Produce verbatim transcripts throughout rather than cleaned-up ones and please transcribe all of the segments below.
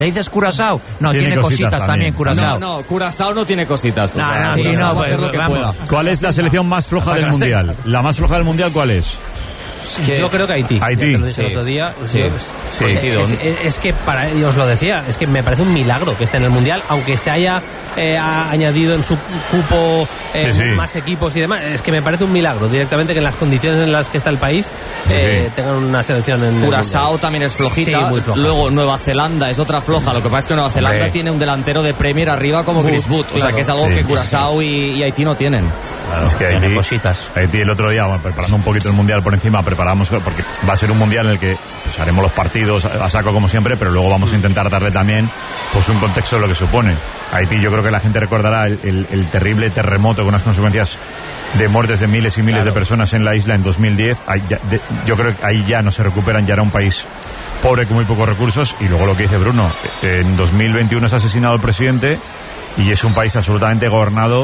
¿Le dices Curazao? No, tiene, tiene cositas, cositas también, Curazao. No, no, Curazao no tiene cositas. No, o sea, no, sí, no, pues, lo que vamos. pueda. ¿Cuál es la selección más floja del Mundial? ¿La más floja del Mundial cuál es? Que yo creo que Haití. Haití. Ya te lo dije el otro día. Sí, Yo, sí, es, es, es que para ellos lo decía, es que me parece un milagro que esté en el Mundial, aunque se haya eh, ha añadido en su cupo eh, sí, sí. más equipos y demás. Es que me parece un milagro directamente que en las condiciones en las que está el país eh, sí. tengan una selección en Curazao también es flojita. Sí, muy floja. Luego Nueva Zelanda es otra floja. Lo que pasa es que Nueva Zelanda Hombre. tiene un delantero de Premier arriba como Chris Wood. O claro. sea que es algo Sí, que sí, Curazao y, y Haití no tienen. Claro, es que Tiene Haití, cositas. Haití el otro día, bueno, preparando un poquito el Mundial por encima, preparamos, porque va a ser un Mundial en el que pues, haremos los partidos a saco como siempre, pero luego vamos a intentar darle también pues un contexto de lo que supone. Haití, yo creo que la gente recordará el, el, el terrible terremoto con unas consecuencias de muertes de miles y miles claro. de personas en la isla en dos mil diez. Ahí ya, de, yo creo que ahí ya no se recuperan, ya era un país pobre con muy pocos recursos. Y luego lo que dice Bruno, en dos mil veintiuno es asesinado el presidente y es un país absolutamente gobernado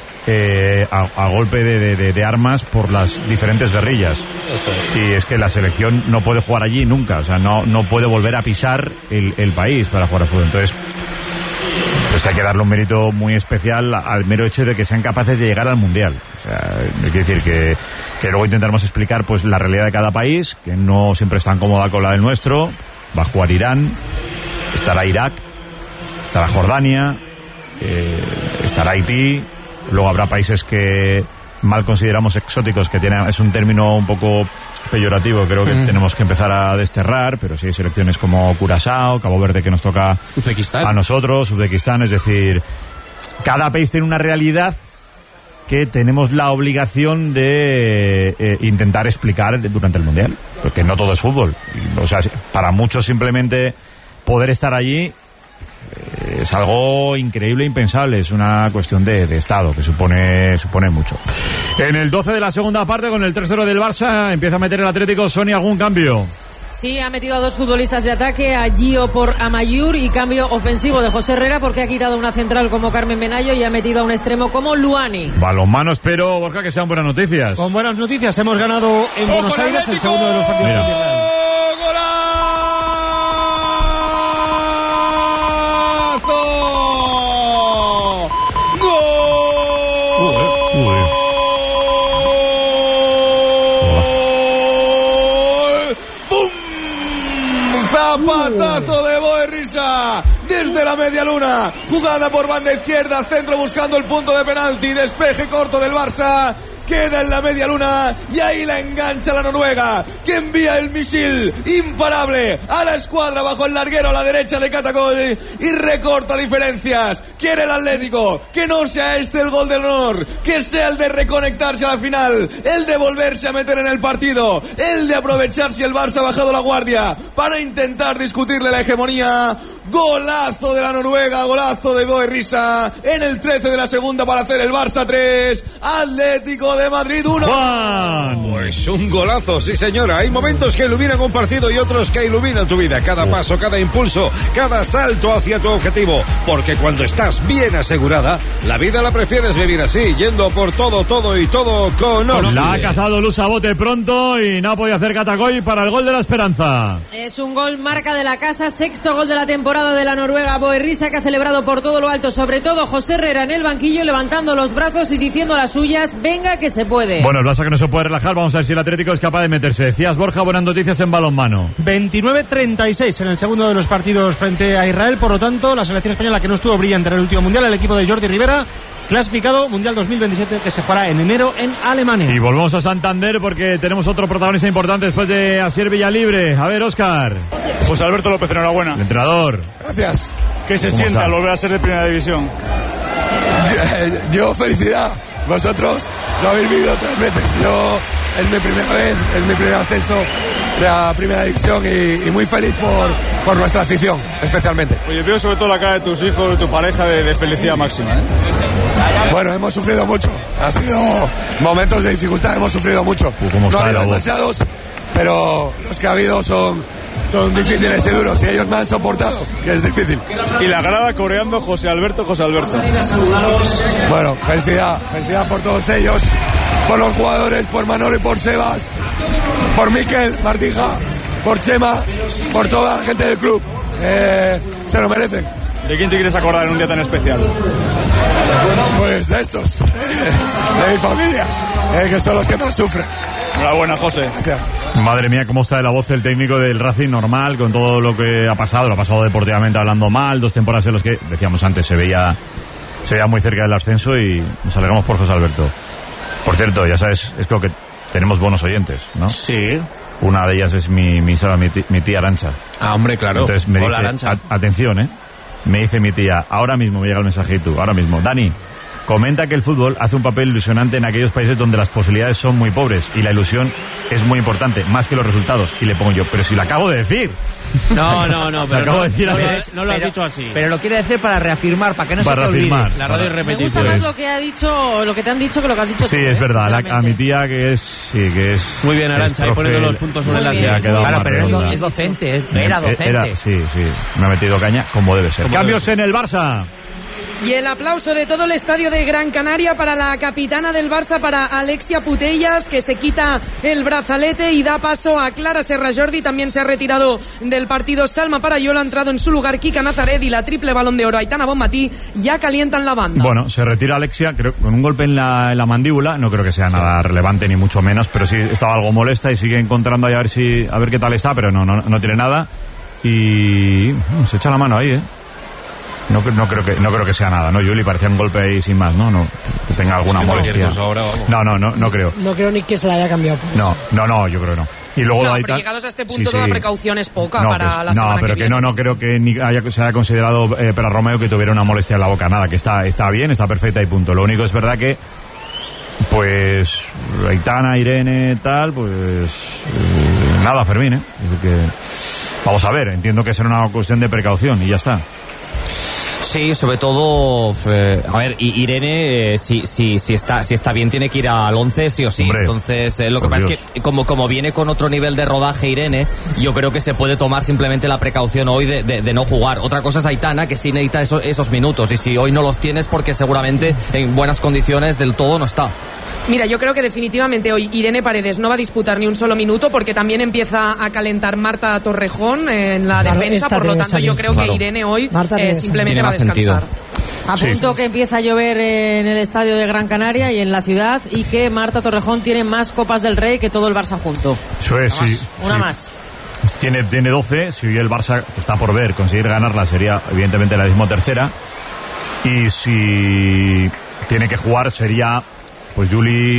Eh, a, a golpe de, de, de armas por las diferentes guerrillas. Eso es. Y es que la selección no puede jugar allí nunca, o sea, no, no puede volver a pisar el, el país para jugar al fútbol. Entonces, pues hay que darle un mérito muy especial al mero hecho de que sean capaces de llegar al Mundial. O sea, hay que decir que, que luego intentaremos explicar pues la realidad de cada país, que no siempre es tan cómoda con la del nuestro. Va a jugar Irán, estará Irak, estará Jordania, eh, estará Haití. Luego habrá países que mal consideramos exóticos, que tiene, es un término un poco peyorativo, creo que sí. tenemos que empezar a desterrar, pero sí hay selecciones como Curazao, Cabo Verde que nos toca Uzbekistán. a nosotros, Uzbekistán, es decir, cada país tiene una realidad que tenemos la obligación de eh, intentar explicar durante el Mundial, porque no todo es fútbol. O sea, para muchos simplemente poder estar allí es algo increíble e impensable, es una cuestión de, de estado que supone supone mucho. En el doce de la segunda parte, con el tres cero del Barça, empieza a meter el Atlético. Sonia, ¿algún cambio? Sí, ha metido a dos futbolistas de ataque, a Gio por Amayur, y cambio ofensivo de José Herrera porque ha quitado una central como Carmen Benayo y ha metido a un extremo como Luani. Balonmano, espero, Borja, que sean buenas noticias. Con buenas noticias, hemos ganado en Buenos Aires el segundo de los partidos del Mundial. Zapatazo de Boerrisa desde la media luna, jugada por banda izquierda, centro buscando el punto de penalti, despeje corto del Barça, queda en la media luna y ahí la engancha la Noruega, que envía el misil imparable a la escuadra bajo el larguero a la derecha de Catacoy y recorta diferencias. Quiere el Atlético que no sea este el gol del honor, que sea el de reconectarse a la final, el de volverse a meter en el partido, el de aprovechar si el Barça ha bajado la guardia para intentar discutirle la hegemonía. Golazo de la Noruega, golazo de Boerrisa en el trece de la segunda para hacer el Barça tres, Atlético de Madrid uno. Juan. Pues un golazo, sí señora. Hay momentos que iluminan un partido y otros que iluminan tu vida. Cada paso, cada impulso, cada salto hacia tu objetivo. Porque cuando estás bien asegurada, la vida la prefieres vivir así, yendo por todo, todo y todo con Oxide. La ha cazado Luz a bote pronto y no ha podido hacer Catacoy para el gol de la esperanza. Es un gol marca de la casa, sexto gol de la temporada de la Noruega. Boerrisa, que ha celebrado por todo lo alto, sobre todo José Herrera en el banquillo, levantando los brazos y diciendo a las suyas: venga que se puede. Bueno, el Barça que no se puede relajar, vamos a ver si el Atlético es capaz de meterse. Decías, Borja, buenas noticias en balonmano. veintinueve treinta y seis en el segundo de los partidos frente a Israel, por lo tanto, la selección española, que no estuvo brillante en el último Mundial, el equipo de Jordi Rivera, clasificado Mundial dos mil veintisiete, que se jugará en enero en Alemania. Y volvemos a Santander porque tenemos otro protagonista importante después de Asier Villalibre. A ver, Óscar. José Alberto López, enhorabuena. El entrenador. Gracias. ¿Qué se ¿Cómo siente está? al volver a ser de primera división? Yo, yo felicidad, vosotros lo habéis vivido tres veces. Yo es mi primera vez, es mi primer ascenso de la primera división y, y muy feliz por, por nuestra afición, especialmente. Oye, veo sobre todo la cara de tus hijos, de tu pareja, de, de felicidad máxima, ¿eh? Bueno, hemos sufrido mucho, ha sido momentos de dificultad, hemos sufrido mucho. ¿Cómo no ha está habido la voz? demasiados, pero los que ha habido son, son difíciles y duros y ellos me han soportado, que es difícil. Y la grada coreando José Alberto, José Alberto. Bueno, felicidad, felicidad por todos ellos, por los jugadores, por Manolo y por Sebas, por Miquel Martija, por Chema, por toda la gente del club. eh, se lo merecen. ¿De quién te quieres acordar en un día tan especial? Pues de estos, de mi familia, eh, que son los que más sufren. Enhorabuena, José. Gracias. Madre mía, cómo está de la voz el técnico del Racing, normal, con todo lo que ha pasado, lo ha pasado deportivamente hablando mal, dos temporadas en las que, decíamos antes, se veía, se veía muy cerca del ascenso y nos alegramos por José Alberto. Por cierto, ya sabes, es creo que tenemos buenos oyentes, ¿no? Sí. Una de ellas es mi, mi, mi, tía, mi tía Arantxa. Ah, hombre, claro. Entonces me Hola, dice, Arantxa. a, atención, ¿eh? Me dice mi tía, ahora mismo me llega el mensajito, ahora mismo, Dani, comenta que el fútbol hace un papel ilusionante en aquellos países donde las posibilidades son muy pobres y la ilusión es muy importante, más que los resultados. Y le pongo yo, pero si lo acabo de decir. No, no, no, pero acabo no, de decir no, a lo, mí. has- no lo has Pero- dicho así. Pero lo quiere decir para reafirmar, para que no Para se te olvide. reafirmar. La radio es Me repetir. gusta pues. más lo que ha dicho, lo que te han dicho que lo que has dicho Sí, tú, es ¿eh? verdad, la- a Sinceramente. mi tía que es, sí, que es. Muy bien, es Arantxa, ahí profe, poniendo los puntos sobre Muy las bien. se ha quedado Claro, más pero es, redonda. es docente, es- era docente. Era- sí, sí, me ha metido caña como debe ser. Cambios en el Barça. Y el aplauso de todo el estadio de Gran Canaria para la capitana del Barça, para Alexia Putellas, que se quita el brazalete y da paso a Clara Serra Jordi. También se ha retirado del partido Salma Parayola, ha entrado en su lugar Kika Nazaret y la triple balón de oro Aitana Bonmatí ya calientan la banda. Bueno, se retira Alexia, creo, con un golpe en la, en la mandíbula, no creo que sea nada relevante ni mucho menos, pero sí estaba algo molesta y sigue encontrando ahí a ver si, a ver qué tal está, pero no, no, no tiene nada y uh, se echa la mano ahí, eh. No, no creo que no creo que sea nada, ¿no, Juli? Parecía un golpe ahí sin más, ¿no? No que tenga alguna Es que cualquier molestia. cosa ahora, vamos. No, no, no, no creo. No creo ni que se la haya cambiado por No, eso. no, no, yo creo que no. Y luego No, ahí pero tal- llegados a este punto sí, toda sí. precaución es poca No, para pues, la semana no, pero que que, viene. no, no creo que ni haya, se haya considerado eh, para Romeo que tuviera una molestia en la boca, nada, que está, está bien, está perfecta y punto. Lo único es verdad que, pues, Aitana, Irene, tal, pues, eh, nada, Fermín, ¿eh? Es decir que, vamos a ver, entiendo que será una cuestión de precaución y ya está. Sí, sobre todo, eh, a ver, I- Irene, eh, si, si, si, está, si está bien, tiene que ir al once sí o sí. Hombre, Entonces, eh, lo que por pasa Dios. es que, como, como viene con otro nivel de rodaje Irene, yo creo que se puede tomar simplemente la precaución hoy de, de, de no jugar. Otra cosa es Aitana, que sí necesita eso- esos minutos, y si hoy no los tienes, porque seguramente en buenas condiciones del todo no está. Mira, yo creo que definitivamente hoy Irene Paredes no va a disputar ni un solo minuto porque también empieza a calentar Marta Torrejón en la Claro, defensa, esta por lo debe tanto yo salir. creo Claro. que Irene hoy Marta eh, debe simplemente salir. va a Tiene más descansar. sentido. A Sí. punto que empieza a llover en el estadio de Gran Canaria y en la ciudad y que Marta Torrejón tiene más Copas del Rey que todo el Barça junto. Eso es, sí. Una sí. más. Tiene, tiene doce, si hoy el Barça, que está por ver, conseguir ganarla sería evidentemente la decimotercera. Y si tiene que jugar sería, pues Juli,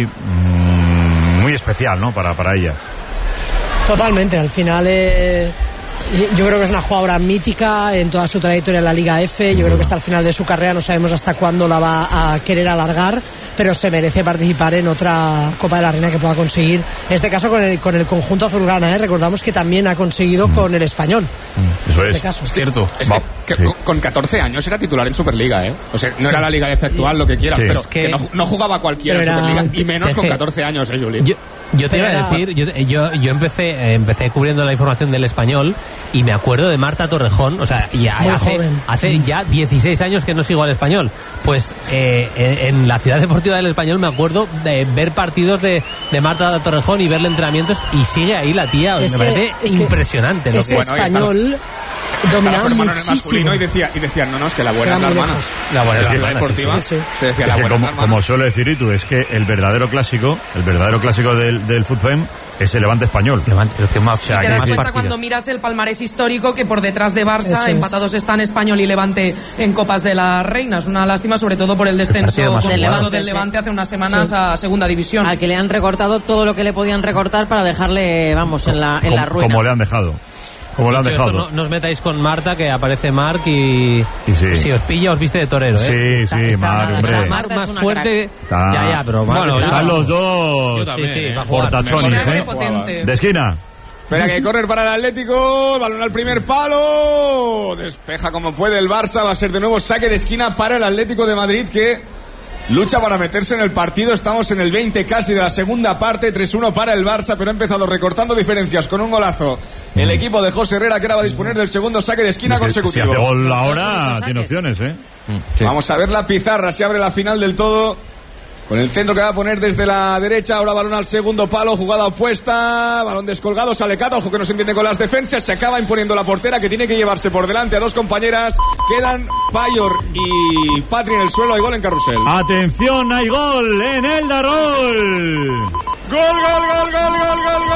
mmm, muy especial, ¿no? Para, para ella. Totalmente, al final eh, yo creo que es una jugadora mítica en toda su trayectoria en la Liga F. Yo creo que hasta el final de su carrera no sabemos hasta cuándo la va a querer alargar, pero se merece participar en otra Copa de la Reina que pueda conseguir, en este caso con el, con el conjunto azulgrana, ¿eh? Recordamos que también ha conseguido con el Español. Eso En es. este caso. Es cierto. Es Va, que, que sí. con- con catorce años era titular en Superliga, ¿eh? O sea, no era la Liga F actual, lo que quieras, Sí. pero Es que, que- no, no jugaba cualquiera en Pero era- Superliga, y menos con es que- catorce años, ¿eh, Juli? Yo, yo te Pero iba a era- decir, yo, yo, yo empecé eh, empecé cubriendo la información del Español y me acuerdo de Marta Torrejón, o sea, ya Muy hace, joven. hace ya dieciséis años que no sigo al Español. Pues eh, en, en la ciudad deportiva del Español me acuerdo de ver partidos de, de Marta Torrejón y verle entrenamientos y sigue ahí la tía, Es me que- parece es que impresionante lo Ese que Bueno, ahí está. Español Estaba dominaba su hermano en el muchísimo. masculino y, decía, y decían, no, no, es que la buena Queda es la muy hermana. lejos. La buena En es la la hermana, deportiva sí, sí. se decía Es la que buena como, es la hermana. como suele decir Itu, es que el verdadero clásico, el verdadero clásico del, del Futfem es el Levante español. Levante, el que más, O sea, Te que das sí. cuenta partidos. cuando miras el palmarés histórico que por detrás de Barça Eso es. empatados están Español y Levante en Copas de la Reina. Es una lástima, sobre todo por el descenso partido más consumado jugado. del Levante hace unas semanas Sí. a Segunda División. Al que le han recortado todo lo que le podían recortar para dejarle, vamos, en la, en la Como- ruina. Como le han dejado. Como le han Dicho esto, dejado. no, no os metáis con Marta, que aparece Marc y, Y sí. si os pilla os viste de torero, ¿eh? Sí, sí, Marc, hombre. Marc Marta más es una fuerte. Está- Ya, ya, pero Marc Bueno, está- Están los dos. Yo también, Sí, sí, ¿eh? va a jugar. Fortachonis, Corre ¿eh? potente. De esquina. Espera que correr para el Atlético, balón al primer palo, despeja como puede el Barça, va a ser de nuevo saque de esquina para el Atlético de Madrid que lucha para meterse en el partido. Estamos en el veinte casi de la segunda parte, tres uno para el Barça, pero ha empezado recortando diferencias con un golazo el equipo de José Herrera, que ahora va a disponer del segundo saque de esquina Si- Si consecutivo. hace gol Los ahora, dos tiene saques. opciones, ¿eh? Vamos a ver la pizarra, se abre la final del todo con el centro que va a poner desde la derecha. Ahora balón al segundo palo, jugada opuesta, balón descolgado, sale Cata, ojo que no se entiende con las defensas, se acaba imponiendo la portera, que tiene que llevarse por delante a dos compañeras. Quedan Payor y Patri en el suelo. Hay gol en Carrusel. Atención, hay gol en el Darol. Gol, gol, gol, gol, gol, gol,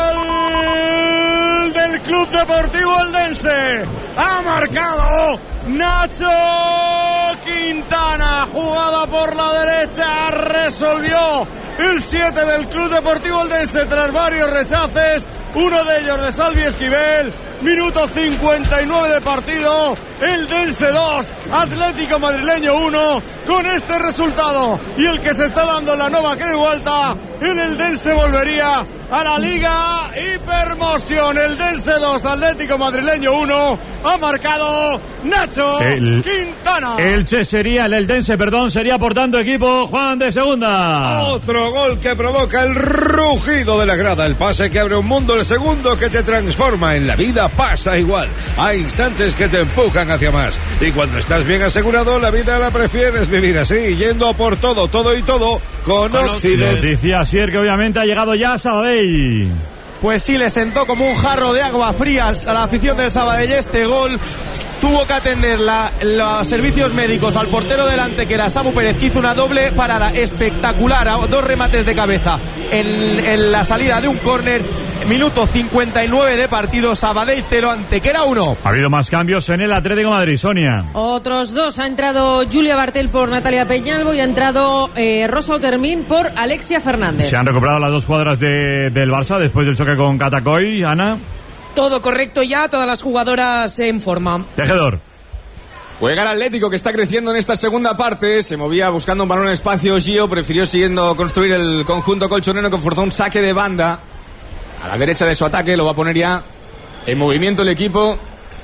gol del Club Deportivo Eldense. Ha marcado Nacho Quintana, jugada por la derecha, resolvió el siete del Club Deportivo Eldense tras varios rechaces, uno de ellos de Salvi Esquivel. Minuto cincuenta y nueve de partido, Eldense dos, Atlético Madrileño uno. Con este resultado y el que se está dando en la Nova Creu Alta, el Eldense volvería a la Liga Hipermotion. Eldense dos, Atlético Madrileño uno. Ha marcado Nacho el, Quintana. Elche sería, el Eldense, perdón, sería por tanto equipo Juan de segunda. Otro gol que provoca el rugido de la grada, el pase que abre un mundo, el segundo que te transforma. En la vida pasa igual, hay instantes que te empujan hacia más, y cuando estás bien asegurado, la vida la prefieres vivir así, yendo a por todo, todo y todo con Occident. Noticia Asier que obviamente ha llegado ya a Sabadell. Pues sí, le sentó como un jarro de agua fría a la afición del Sabadell este gol. Tuvo que atender la, los servicios médicos al portero delante, que era Samu Pérez, que hizo una doble parada espectacular, a dos remates de cabeza en, en la salida de un córner. Minuto cincuenta y nueve de partido, Sabadell cero, Antequera uno. Ha habido más cambios en el Atlético de Madrid, Sonia. Otros dos, ha entrado Julia Bartel por Natalia Peñalvo y ha entrado eh, Rosa Otermin por Alexia Fernández. Se han recuperado las dos cuadras de, del Barça después del choque con Catacoy, Ana. Todo correcto ya, todas las jugadoras en forma. Tejedor. Juega el Atlético, que está creciendo en esta segunda parte. Se movía buscando un balón en espacio. Gio prefirió siguiendo construir el conjunto colchonero, que forzó un saque de banda a la derecha de su ataque. Lo va a poner ya en movimiento el equipo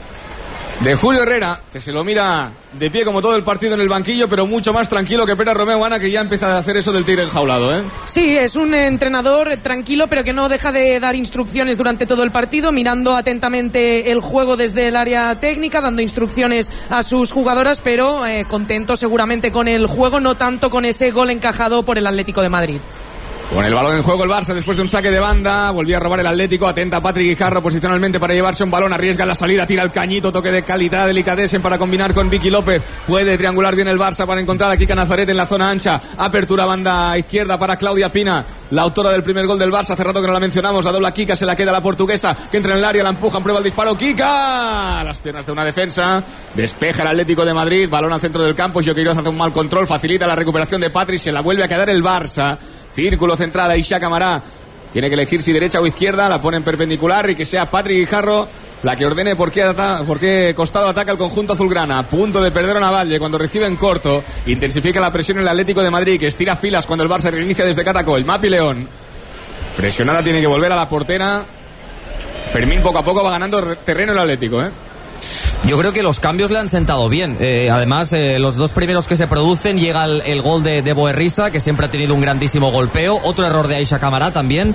de Julio Herrera, que se lo mira de pie como todo el partido en el banquillo, pero mucho más tranquilo que Pera Romeo, Ana, que ya empieza a hacer eso del tigre enjaulado, ¿eh? Sí, es un entrenador tranquilo, pero que no deja de dar instrucciones durante todo el partido, mirando atentamente el juego desde el área técnica, dando instrucciones a sus jugadoras, pero eh, contento seguramente con el juego, no tanto con ese gol encajado por el Atlético de Madrid. Con el balón en juego el Barça después de un saque de banda, volvía a robar el Atlético, atenta Patrick Guijarro posicionalmente para llevarse un balón, arriesga la salida, tira el cañito, toque de calidad, delicatessen para combinar con Vicky López, puede triangular bien el Barça para encontrar a Kika Nazaret en la zona ancha, apertura banda izquierda para Claudia Pina, la autora del primer gol del Barça, hace rato que no la mencionamos, la dobla Kika, se la queda la portuguesa, que entra en el área, la empujan, prueba el disparo, Kika, las piernas de una defensa, despeja el Atlético de Madrid, balón al centro del campo, Joqueiroz hace un mal control, facilita la recuperación de Patrick, se la vuelve a quedar el Barça. Círculo central, Aisha Camará tiene que elegir si derecha o izquierda, la pone en perpendicular y que sea Patrick Guijarro la que ordene por qué, ata- por qué costado ataca el conjunto azulgrana. A punto de perder a Navalle cuando recibe en corto, intensifica la presión en el Atlético de Madrid, que estira filas cuando el Barça reinicia desde Catacol. Mapi León, presionada, tiene que volver a la portera. Fermín poco a poco va ganando terreno el Atlético, ¿eh? Yo creo que los cambios le han sentado bien. Eh, además, eh, los dos primeros que se producen, llega el, el gol de, de Boerrisa, que siempre ha tenido un grandísimo golpeo. Otro error de Aisha Camará también.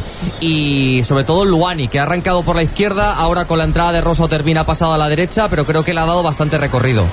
Y sobre todo Luani, que ha arrancado por la izquierda. Ahora con la entrada de Rosa Otermin ha pasado a la derecha, pero creo que le ha dado bastante recorrido.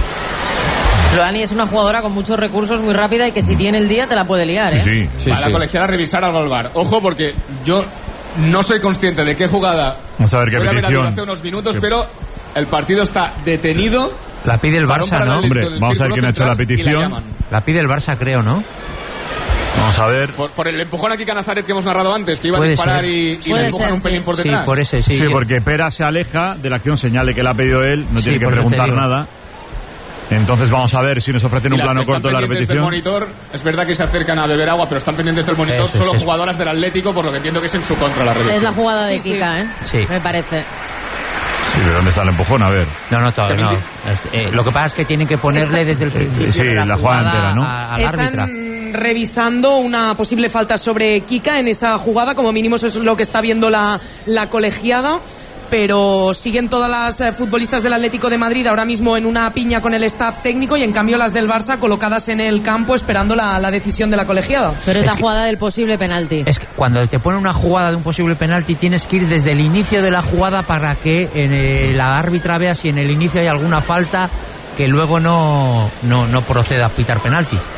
Loani es una jugadora con muchos recursos, muy rápida y que si tiene el día te la puede liar, ¿eh? Sí, sí. Para sí, la sí. colegiada revisar algo al V A R. Ojo, porque yo no soy consciente de qué jugada Vamos a ver qué puede haber habido petición. hace unos minutos, Sí. pero el partido está detenido. La pide el Balón Barça, para ¿no? el Atlético Hombre, del vamos a ver círculo quién ha hecho la central y petición. llaman. La pide el Barça, creo, ¿no? Vamos a ver. Por, por el empujón aquí a Nazaret que hemos narrado antes, que iba a Puede disparar ser. y, y Puede le empujan ser, un pelín sí. por Sí, detrás. por ese, sí. Sí, porque Pera se aleja de la acción, señale que la ha pedido él, no Sí, tiene que por eso te preguntar digo. nada. Entonces vamos a ver si nos ofrecen Y un las plano que están corto de la pendientes del repetición. monitor, es verdad que se acercan a beber agua, pero están pendientes del monitor Eso, solo eso. jugadoras del Atlético, por lo que entiendo que es en su contra la repetición. Es la jugada de Sí, Kika, sí. ¿eh? Sí. Me parece. Sí, ¿de dónde está el empujón? A ver. No, no, todavía no. Es Es, eh, lo que pasa es que tienen que ponerle desde el principio sí, de la jugada entera, ¿no? a- al árbitra. Están revisando una posible falta sobre Kika en esa jugada, como mínimo eso es lo que está viendo la, la colegiada. Pero siguen todas las eh, futbolistas del Atlético de Madrid ahora mismo en una piña con el staff técnico y en cambio las del Barça colocadas en el campo esperando la, la decisión de la colegiada. Pero es, Es la que- jugada del posible penalti. Es que cuando te ponen una jugada de un posible penalti tienes que ir desde el inicio de la jugada para que en el- la árbitra vea si en el inicio hay alguna falta que luego no, no, no proceda a pitar penalti.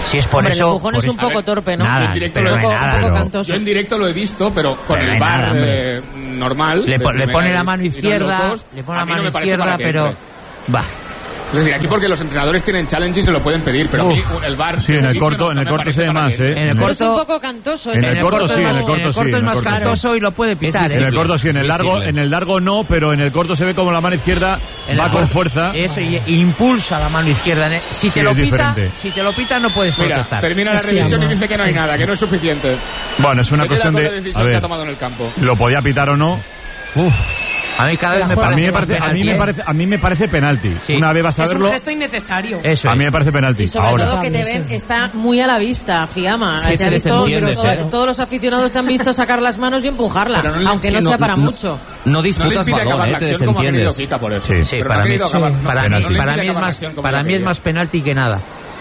Si es por Hombre, eso... el empujón es un poco torpe, ¿no? Nada, en directo pero lo, no hay un nada, poco pero- cantoso. Yo en directo lo he visto, pero con Pero el no hay bar nada, eh, normal. Le, de po- le primera pone la y- mano y no izquierda, locos, le pone a la mí no mano me parece para izquierda, que pero... entre. Va. Es decir, aquí porque los entrenadores tienen challenge y se lo pueden pedir, pero a mí Uf. el bar... Sí, en el corto, en el corto se ve más, ¿eh? En el Pero es un corto... poco cantoso. En ese. el corto sí, es en más- el corto en el sí, corto en es el más corto sí. cantoso y lo puede pitar, En ¿eh? el corto sí, en el largo, visible. en el largo no, pero en el corto se ve como la mano izquierda En va el con corto- fuerza. Eso, y, y impulsa la mano izquierda. ¿eh? Si te Sí, lo es pita, diferente. si te lo pita no puedes Mira, protestar. termina la Hostia, revisión y no. dice que no hay Sí. nada, que no es suficiente. Bueno, es una Se queda cuestión con de... la A decisión que ver, ha tomado en el campo. lo podía pitar o no. Uf. A mí cada Se vez la me juega. A mí me más parece, a mí penalti, me ¿eh? parece, a mí me parece penalti. Sí. Una vez vas a Es un verlo, gesto innecesario. Eso a es. mí me parece penalti. Y sobre Ahora. todo que te ven, está muy a la vista, Fiamma. Sí, Se se ha visto, desentiende, todo- sí. todos los aficionados te han visto sacar las manos y empujarla, Pero no- aunque es no, que sea no- para no- mucho. No No le disputas impide acabar balón, la eh, te acción como ha querido desentiendes. Kika por eso. Sí. Sí, Pero no para ha mí, querido acabar. sí, no, para no mí, le impide para mí es acabar la más, acción como para ella mí es quería. más penalti que nada.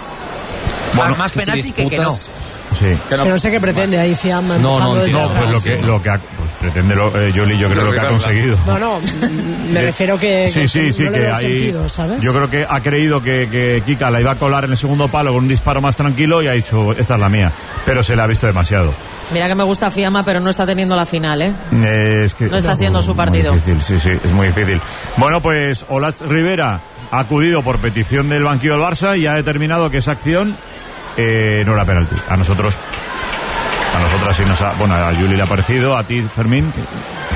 Bueno, más que si penalti que, que no. disputas- Sí. Que Que no sé qué pretende ahí Fiamma. No, no, empujando desde No, entiendo. pues lo atrás. que, lo que ha, pues pretende lo, eh, Yoli, yo creo lo que ha conseguido. No, no, mm, me refiero que, Sí, que sí, sí, no le que veo el hay. sentido, ¿sabes? Yo creo que ha creído que, que Kika la iba a colar en el segundo palo con un disparo más tranquilo y ha dicho, esta es la mía. Pero se la ha visto demasiado. Mira que me gusta Fiamma, pero no está teniendo la final, ¿eh? Eh, es que, No está siendo su muy partido. difícil, sí, sí, es muy difícil. Bueno, pues Olatz Rivera ha acudido por petición del banquillo del Barça y ha determinado que esa acción eh, no era penalti. A nosotros, a nosotras sí nos ha, bueno, a Juli le ha parecido, a ti, Fermín. que-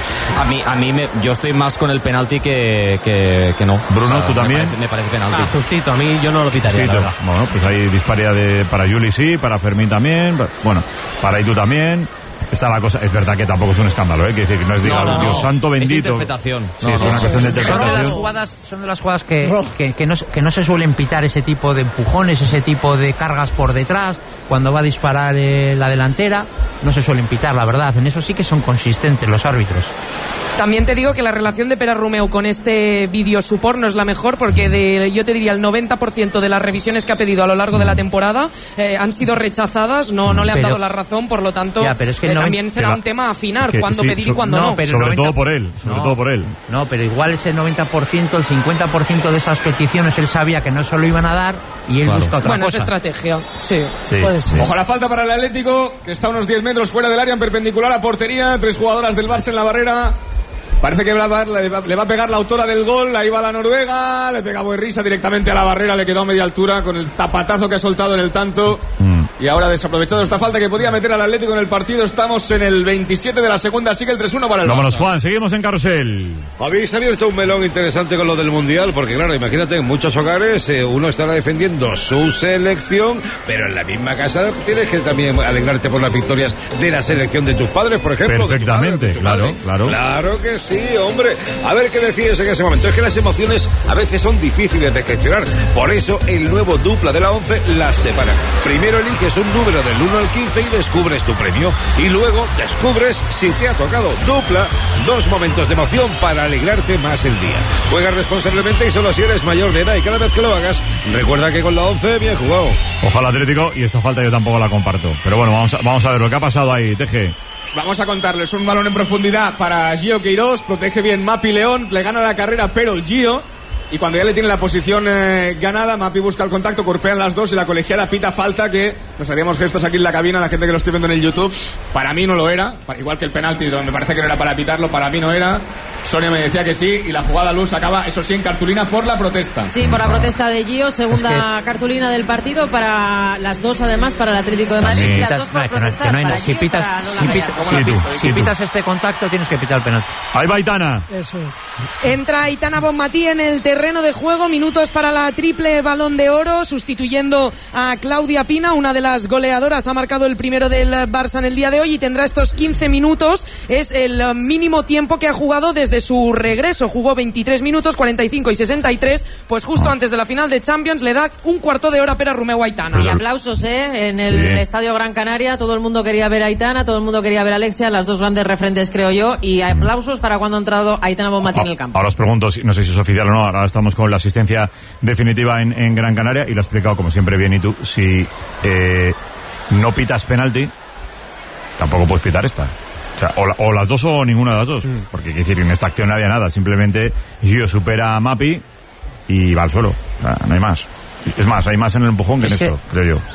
A mí, a mí me, yo estoy más con el penalti que, que, que no. Bruno, ¿tú me también? parece- Me parece, penalti. Ah, justito, a mí yo no lo pitaría, Sí, la tú- verdad. bueno, pues hay disparidad de, para Juli sí, para Fermín también, pa- bueno, para Itu también. Está la cosa, es verdad que tampoco es un escándalo, ¿eh? Quiere decir que no es diga, No, no, Dios no. santo Es bendito. interpretación. Sí, No, es no, una no. cuestión de Son de las interpretación. jugadas, son de las jugadas que, que, que no, se- que no se suelen pitar ese tipo de empujones, ese tipo de cargas por detrás, cuando va a disparar eh, la delantera, no se suelen pitar, la verdad. En eso sí que son consistentes los árbitros. También te digo que la relación de Pere Romeu con este vídeo support no es la mejor porque de, yo te diría el noventa por ciento de las revisiones que ha pedido a lo largo de la temporada eh, han sido rechazadas, no, no le han Pero- dado la razón, por lo tanto Ya, pero es que eh, el también noventa será pero- un tema a afinar, que cuándo sí, pedir y so- cuándo no, no. pero- Sobre noventa todo por él, sobre No. todo por él. No, pero igual ese noventa por ciento, el cincuenta por ciento de esas peticiones él sabía que no se lo iban a dar y él Claro. busca otra Bueno, es cosa. estrategia, sí. Sí. Puede ser. Ojo, la falta para el Atlético, que está a unos diez metros fuera del área, en perpendicular a portería. Tres jugadoras del Barça en la barrera. Parece que va a- le va, le va a pegar la autora del gol. Ahí va la Noruega. Le pega Boerrisa directamente a la barrera. Le quedó a media altura con el zapatazo que ha soltado en el tanto. Mm. Y ahora desaprovechado esta falta que podía meter al Atlético en el partido. Estamos en el veintisiete de la segunda. Sigue el tres uno para el Vámonos, Barça. Juan, seguimos en carrusel. Habéis abierto un melón interesante con lo del Mundial, porque claro, imagínate, en muchos hogares eh, uno estará defendiendo su selección, pero en la misma casa tienes que también alegrarte por las victorias de la selección de tus padres, por ejemplo. de tu Perfectamente, padre, de tu claro, madre. claro. Claro que sí, hombre. A ver qué decides en ese momento. Es que las emociones a veces son difíciles de gestionar. Por eso el nuevo dupla de la once las separa. Primero eliges un número del uno al quince y descubres tu premio. Y luego descubres si te ha tocado dupla. Dos momentos de emoción para alegrarte más el día. Juega responsablemente y solo si eres mayor de edad. Y cada vez que lo hagas, recuerda que con la once bien jugado. Ojalá Atlético, y esta falta yo tampoco la comparto. Pero bueno, vamos a, vamos a ver lo que ha pasado ahí, Teje. Vamos a contarles un balón en profundidad para Gio Queiroz. Protege bien Mapi León. Le gana la carrera, pero el Gio. Y cuando ya le tiene la posición eh, ganada, Mapi busca el contacto, corpean las dos y la colegiada pita falta, que nos haríamos gestos aquí en la cabina, la gente que lo estoy viendo en el YouTube. Para mí no lo era, para- igual que el penalti, donde me parece que no era para pitarlo, para mí no era. Sonia me decía que sí, y la jugada luz acaba, eso sí, en cartulina por la protesta. Sí, por la protesta de Gio, segunda cartulina del partido para las dos, además, para el Atlético de Madrid. Si Y las pitas- dos no, por que no- protestar, que no hay para nada. Si Gio y pitas- para Lola si Maya. pitas- ¿Cómo Sí, la has tú, visto? sí, Si tú. pitas este contacto tienes que pitar el penalti. Ahí va Aitana. Eso es. Entra Aitana Bonmatí en el terreno de juego, minutos para la triple Balón de Oro, sustituyendo a Claudia Pina, una de las goleadoras, ha marcado el primero del Barça en el día de hoy y tendrá estos quince minutos, es el eh, mínimo tiempo que ha jugado desde su regreso, jugó veintitrés minutos, cuarenta y cinco y sesenta y tres, pues justo antes de la final de Champions le da un cuarto de hora Pere Romeu a Aitana. Y aplausos, ¿eh? En el Sí. Estadio Gran Canaria, todo el mundo quería ver a Aitana, todo el mundo quería ver a Alexia, las dos grandes referentes, creo yo, y aplausos para cuando ha entrado Aitana Bonmatí en el campo. Ahora os pregunto, si- no sé si es oficial o no, ahora estamos con la asistencia definitiva en, en Gran Canaria y lo ha explicado como siempre bien y tú, si eh, no pitas penalti, tampoco puedes pitar esta. O sea, o, la- o las dos o ninguna de las dos. Porque quiere decir, en esta acción no había nada, simplemente Gio supera a Mapi y va al suelo. O sea, no hay más. Es más, hay más en el empujón que Es en que- esto, creo yo.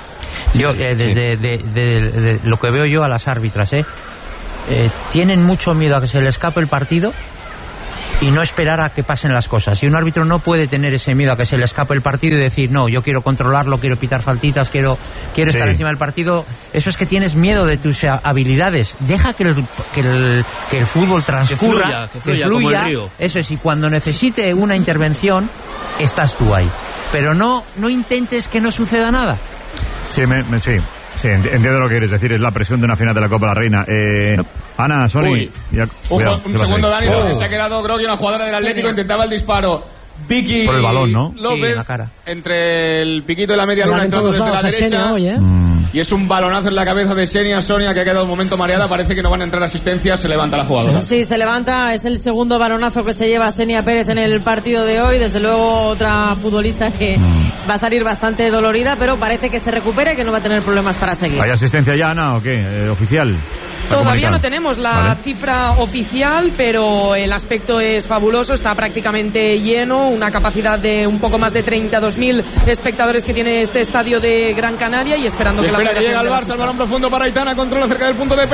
Yo, eh, desde de, de, de, de lo que veo yo a las árbitras, eh, eh, tienen mucho miedo a que se le escape el partido y no esperar a que pasen las cosas. Y un árbitro no puede tener ese miedo a que se le escape el partido y decir, no, yo quiero controlarlo, quiero pitar faltitas, quiero quiero estar Sí. encima del partido. Eso es que tienes miedo de tus habilidades. Deja que el, que el, que el fútbol transcurra, Que fluya, que fluya, como el río. Eso es, y cuando necesite una intervención, estás tú ahí. Pero no, no intentes que no suceda nada. Sí, me, me- sí, sí, ent- entiendo lo que quieres decir. Es la presión de una final de la Copa de la Reina. Eh, Ana, Sony. Uy. ya- Un, cuidado, un ¿qué pasa segundo, ahí? Dani, Oh. donde se ha quedado Grogui, una jugadora del Atlético, intentaba el disparo. Vicky Por el balón, ¿no? López, Sí, en la cara. entre el piquito y la media luna, Van en entrando todos desde la lados a derecha. Xenia hoy, ¿eh? Mm. Y es un balonazo en la cabeza de Xenia. Sonia, que ha quedado un momento mareada, parece que no van a entrar asistencias, se levanta la jugadora. Sí, se levanta, es el segundo balonazo que se lleva Xenia Pérez en el partido de hoy. Desde luego otra futbolista que va a salir bastante dolorida, pero parece que se recupera y que no va a tener problemas para seguir. ¿Hay asistencia ya, Ana, o qué? Eh, ¿Oficial? ¿Está Todavía comunicado? no tenemos la Vale. cifra oficial, pero el aspecto es fabuloso, está prácticamente lleno, una capacidad de un poco más de treinta y dos mil espectadores que tiene este estadio de Gran Canaria y esperando Y que la espera que llega Federación el de la Barça, el balón profundo para Aitana, controla cerca del punto de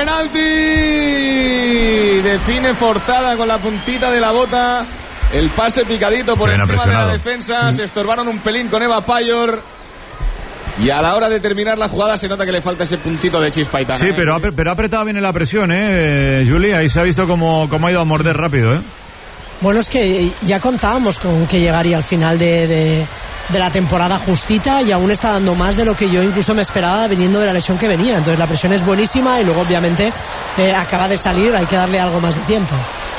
penalti. Define forzada con la puntita de la bota. El pase picadito por Bien encima de la apresionado. defensa. Se estorbaron un pelín con Eva Payor. Y a la hora de terminar la jugada se nota que le falta ese puntito de chispa a Aitana. Sí, ¿eh? pero ha, pero ha apretado bien en la presión, ¿eh, Juli? Ahí se ha visto cómo, cómo ha ido a morder rápido, ¿eh? Bueno, es que ya contábamos con que llegaría al final de, de, de la temporada justita y aún está dando más de lo que yo incluso me esperaba viniendo de la lesión que venía. Entonces la presión es buenísima y luego obviamente eh, acaba de salir, hay que darle algo más de tiempo.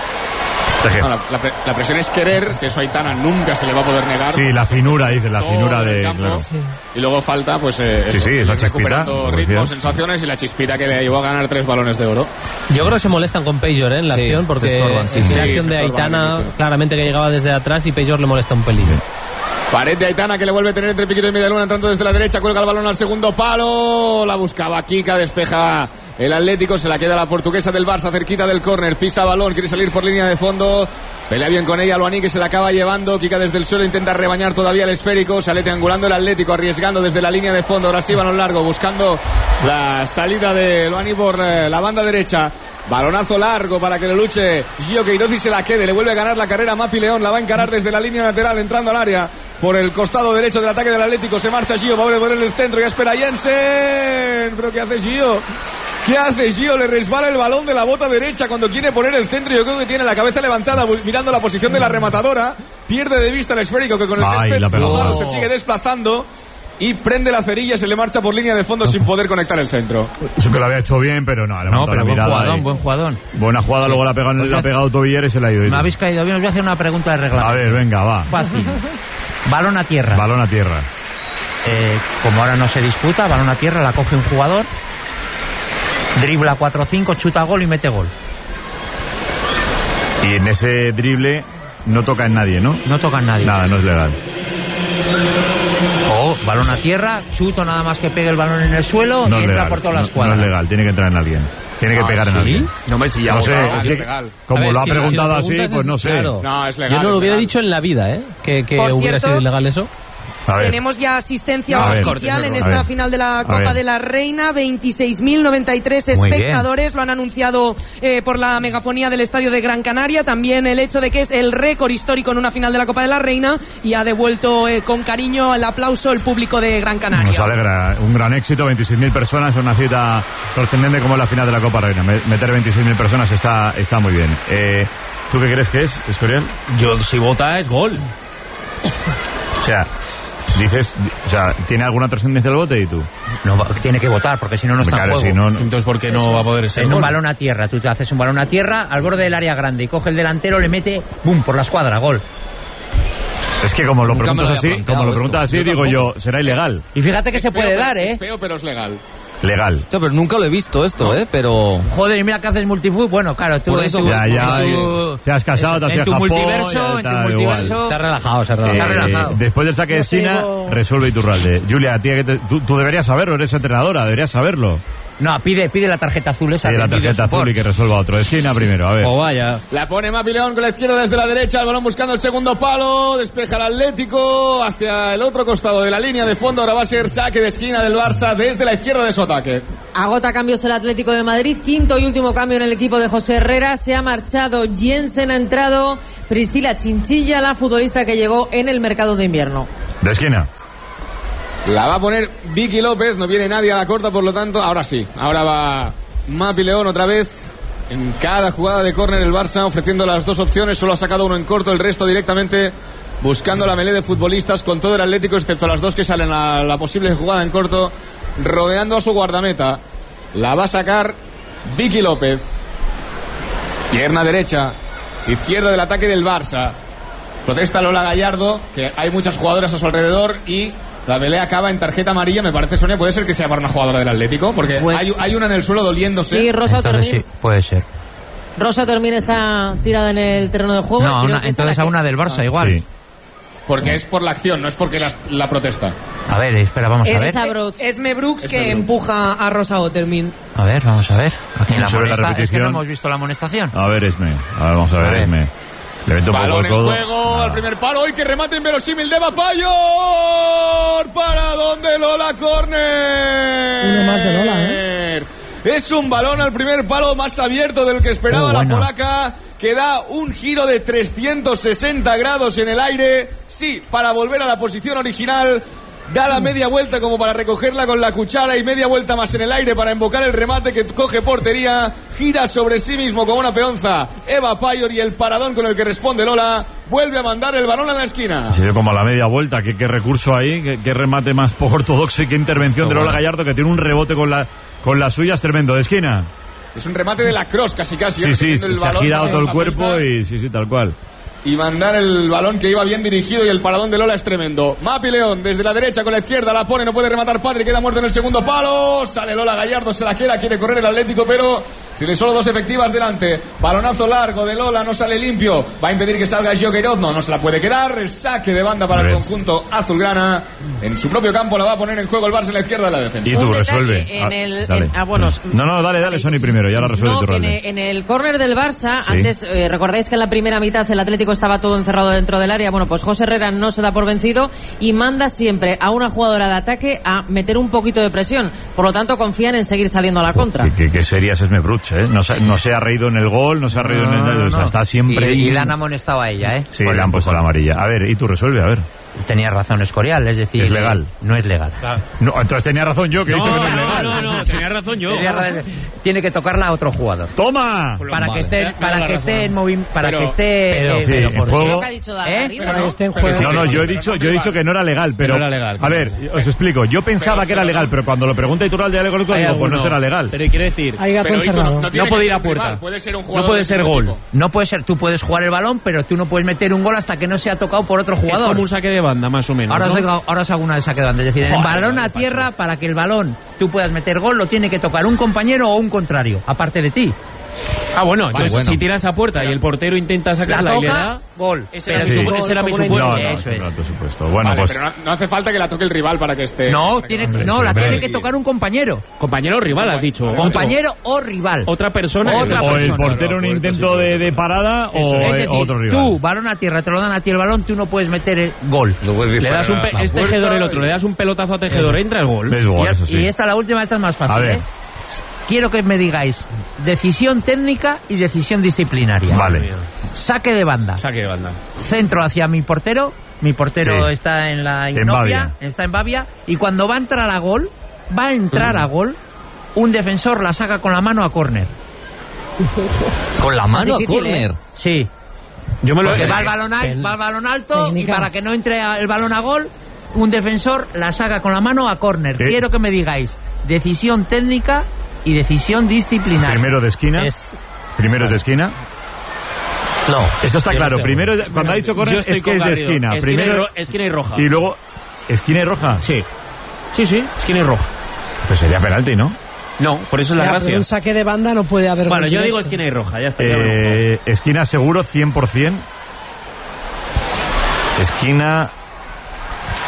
No, la, la pre- la presión es querer, que eso a Aitana nunca se le va a poder negar. Sí, la finura, dice, la Todo finura el de... campo. Claro. Sí. Y luego falta, pues, eh, Sí, eso, sí, esa ir chispita, recuperando como ritmos, decías. sensaciones y la chispita que le llevó a ganar tres balones de oro. Yo creo que se molestan con Pejor, ¿eh? En la Sí, acción, porque se estorban, sí, en sí. la Sí, acción se de estorban Aitana, mucho. claramente que llegaba desde atrás y Pejor le molesta un pelín. Pared de Aitana que le vuelve a tener entre piquito y media luna, entrando desde la derecha, cuelga el balón al segundo palo, la buscaba Kika, despeja el Atlético, se la queda la portuguesa del Barça cerquita del córner, pisa balón, quiere salir por línea de fondo, pelea bien con ella Luani que se la acaba llevando, Kika desde el suelo intenta rebañar todavía el esférico, sale triangulando el Atlético, arriesgando desde la línea de fondo, ahora sí balón largo, buscando la salida de Luani por eh, la banda derecha. Balonazo largo para que lo luche Gio Queiroz y se la quede. Le vuelve a ganar la carrera Mapi León. La va a encarar desde la línea lateral, entrando al área por el costado derecho del ataque del Atlético. Se marcha Gio, va a poner el centro. Ya espera Jensen. ¿Pero qué hace Gio? ¿Qué hace Gio? Le resbala el balón de la bota derecha cuando quiere poner el centro. Yo creo que tiene la cabeza levantada mirando la posición de la rematadora. Pierde de vista el esférico que con el Ay, césped la pegó. mojado se sigue desplazando. Y prende la cerilla, se le marcha por línea de fondo sin poder conectar el centro. Eso que lo había hecho bien, pero no, le No, ha pero la buen mirada jugadón, ahí. buen jugadón. Buena jugada, Sí. luego la ha pegado, Pues la ha me- pegado Tobillera y se la ha ido. Me habéis caído bien, os voy a hacer una pregunta de reglamento. A ver, venga, va. Fácil. Balón a tierra. Balón a tierra. Eh, como ahora no se disputa, balón a tierra, la coge un jugador, dribla cuatro cinco, chuta gol y mete gol. Y en ese drible no toca en nadie, ¿no? No toca en nadie. Nada, no es legal. O balón a tierra, chuto nada más que pegue el balón en el suelo No y es entra legal. por toda la No- escuadra. No, es legal, tiene que entrar en alguien. Tiene que Ah, pegar en ¿sí? alguien. No me si ya No sé, votado, es es que legal. como A ver, lo ha si- preguntado si lo así, preguntas pues es- no sé. claro. No, es legal. Yo no es lo hubiera legal. dicho en la vida, ¿eh? Que, que Por hubiera cierto, sido ilegal eso. A ver. Tenemos ya asistencia A ver. oficial en A esta ver. final de la A Copa ver. de la Reina. veintiséis mil noventa y tres Muy bien. espectadores lo han anunciado eh, por la megafonía del Estadio de Gran Canaria. También el hecho de que es el récord histórico en una final de la Copa de la Reina y ha devuelto eh, con cariño el aplauso el público de Gran Canaria. Nos alegra, un gran éxito, veintiséis mil personas, una cita trascendente como es la final de la Copa Reina. Me- Meter veintiséis mil personas está, está muy bien. Eh, ¿Tú qué crees que es, Escorial? Yo, si vota, es gol. O sea, dices, o sea, ¿tiene alguna trascendencia el bote y tú? No, va- tiene que votar porque si no, no está en Claro, juego. si no, Entonces, ¿por qué no va a poder ser En un gol? balón a tierra, tú te haces un balón a tierra al borde del área grande y coge el delantero, le mete, ¡bum!, por la escuadra, gol. es que como lo Nunca me preguntas lo así, había planteado como lo esto. preguntas así, Yo digo tampoco. yo, será ilegal. Y fíjate que se puede Feo, dar, pero- ¿eh? Es feo, pero es legal. Legal. Hostia, pero nunca lo he visto esto, ¿eh? Pero... Joder, y mira que haces multifútbol. Bueno, claro, tú... Por en eso, tu- Ya, ya, en tu- te has casado, te has en ido tu a Japón, multiverso, ya en tu está, multiverso... igual. Se ha relajado, se ha relajado. Se ha Eh, relajado. después del saque de No sé, esquina, yo- resuelve Iturralde. Julia, a ti que te- tú, tú deberías saberlo, eres entrenadora, deberías saberlo. No, pide, pide la tarjeta azul esa. Pide la tarjeta azul y que resuelva otro. Esquina primero, a ver. O vaya. La pone Mapi León con la izquierda desde la derecha, el balón buscando el segundo palo, despeja el Atlético hacia el otro costado de la línea de fondo, ahora va a ser saque de esquina del Barça desde la izquierda de su ataque. Agota cambios el Atlético de Madrid, quinto y último cambio en el equipo de José Herrera, se ha marchado Jensen, ha entrado Priscila Chinchilla, la futbolista que llegó en el mercado de invierno. De esquina. La va a poner Vicky López, no viene nadie a la corta, por lo tanto, ahora sí. Ahora va Mapi León otra vez. En cada jugada de córner el Barça ofreciendo las dos opciones, solo ha sacado uno en corto, el resto directamente buscando la melee de futbolistas con todo el Atlético, excepto las dos que salen a la posible jugada en corto, rodeando a su guardameta. La va a sacar Vicky López. Pierna derecha, izquierda del ataque del Barça. Protesta Lola Gallardo, que hay muchas jugadoras a su alrededor y la pelea acaba en tarjeta amarilla, me parece, Sonia. ¿Puede ser que sea para una jugadora del Atlético? Porque pues, hay, hay una en el suelo doliéndose. Sí, Rosa Termín. Sí, puede ser. Rosa Termín está tirada en el terreno de juego. No, una, entonces a una del Barça, ah, igual. Sí. Porque es por la acción, no es porque la, la protesta. A ver, espera, vamos es, a ver. Es, es Mebrooks es que Mebrooks. empuja a Rosa Otermin. A ver, vamos a ver. Aquí en la Sobre la amonesta- repetición. es que no hemos visto la amonestación. A ver, Esme. A ver, vamos a ver, A ver. Esme. Le meto un poco Balón el en codo. juego, Ah. al primer palo. ¡Ay, que remate inverosímil de Bapayor! ¿Para dónde Lola Corner? Uno más de Lola, ¿eh? Es un balón al primer palo más abierto del que esperaba Oh, la bueno. polaca, que da un giro de trescientos sesenta grados en el aire. Sí, para volver a la posición original. Da la media vuelta como para recogerla con la cuchara y media vuelta más en el aire para invocar el remate que coge portería. Gira sobre sí mismo como una peonza Eva Payor y el paradón con el que responde Lola. Vuelve a mandar el balón a la esquina. Sí, como a la media vuelta. ¿Qué, qué recurso ahí? ¿Qué, qué remate más poco ortodoxo y qué intervención Está de Lola bueno. Gallardo, que tiene un rebote con la con las suyas tremendo. De esquina. Es un remate de la cross casi casi. Sí, sí, recogiendo se el ha balón, girado ¿no? todo el La cuerpo vuelta. y sí, sí, tal cual. Y mandar el balón que iba bien dirigido y el paradón de Lola es tremendo. Mapi León desde la derecha con la izquierda la pone, no puede rematar Padre, queda muerto en el segundo palo. Sale Lola Gallardo, se la queda, quiere correr el Atlético, pero tiene solo dos efectivas delante. Balonazo largo de Lola, no sale limpio. Va a impedir que salga Gio Queiroz, no, no se la puede quedar. El saque de banda para el conjunto azulgrana. En su propio campo la va a poner en juego el Barça en la izquierda de la defensa. Y tú, Un detalle resuelve. en Ah, el- dale. en- ah, bueno, No, no, dale, dale, Sony primero, ya la resuelve No, tu que en, Ralde. en el córner del Barça, Sí. antes, eh, recordáis que en la primera mitad el Atlético estaba todo encerrado dentro del área. Bueno, pues José Herrera no se da por vencido y manda siempre a una jugadora de ataque a meter un poquito de presión. Por lo tanto, confían en seguir saliendo a la contra. Que, que, que serías Esme Bruch, ¿eh? No se, no se ha reído en el gol, no se ha reído en el... O sea, está siempre... Y, y le han amonestado a ella, ¿eh? Sí, Por le el han puesto la amarilla. A ver, y tú resuelve, a ver. Tenía razón Escorial, es decir... Es legal. No es legal. No, entonces tenía razón yo, que he dicho que no es legal. no, no, tenía razón yo. Tenía razón. Tiene que tocarla a otro jugador. ¡Toma! Para que Vale. esté, Me para da que la esté razón. en movimiento, para Pero- que esté, pero eh, sí, pero en por juego. eso- Lo que ha dicho David, ¿Eh? ¿no? Para que esté en juego. No, no, yo he dicho, yo he dicho que no era legal, pero, no era legal, a ver, os explico. Yo pensaba que era legal, pero cuando lo pregunta Iturralde de Alegórico, Hay digo, pues no alguno. será legal. Pero quiere decir, Hay gato Pero Ito encerrado. no, tiene No puede que ir a ser un puerta. rival, puede ser un no jugador puede de ser tipo gol. tipo. No puede ser, tú puedes jugar el balón, pero tú no puedes meter un gol hasta que no sea tocado por otro Es jugador. como un saque de banda, más o menos. Ahora, ¿no? os hago, ahora os hago una de saque de banda. Es decir, el Joder, balón vale, a tierra, para que el balón tú puedas meter gol, lo tiene que tocar un compañero o un contrario, aparte de ti. Ah, bueno, entonces bueno. si tiras a puerta y el portero intenta La sacarla y le toca, da... gol. Ese era, Pero mi, sí. supu- ese era mi Como una supuesto. No, no, Eso eso es. no, por supuesto. Bueno, Vale, pues... pero no, no hace falta que la toque el rival para que esté. No, para que- tiene, hombre, no eso la es tiene verdad. que tocar un compañero. Compañero o rival, has dicho. Compañero o rival. Otro. Otra persona. que Otra esté- O el persona. portero en un intento de, de parada Eso, o Es eh, decir, otro rival. tú, balón a tierra, te lo dan a ti el balón, tú no puedes meter el gol. Le das un pe- es tejedor el otro, le das un pelotazo a tejedor, entra el gol. Es gol, Y, eso sí. y esta, la última, esta es más fácil. A ver. ¿eh? Quiero que me digáis decisión técnica y decisión disciplinaria. Vale. Saque de banda. Saque de banda. Centro hacia mi portero. Mi portero Sí. está en la En Innovia, Bavia. está en Bavia. Y cuando va a entrar a gol, va a entrar a gol, un defensor la saca con la mano a córner. Con la mano a difícil, córner. Sí. Yo me lo Porque he va el balón, al- va el balón alto Técnica. y para que no entre a- el balón a gol, un defensor la saca con la mano a córner. Sí. Quiero que me digáis decisión técnica y decisión disciplinaria. Primero de esquina. Es- Primero es de esquina. No. Eso está Yo claro. no sé. Primero, es- cuando ha dicho Yo corner, estoy es que con es de Garrido. esquina. Esquina Primero y ro- esquina y roja. Y luego, esquina y roja. Sí. Sí, sí, esquina y roja. Pues sería penalti, ¿no? No, por eso es la Ya, pero gracia. un saque de banda no puede haber. Bueno, gol yo directo. digo esquina y roja, ya está. ya me lo Eh, esquina seguro, cien por ciento. Esquina...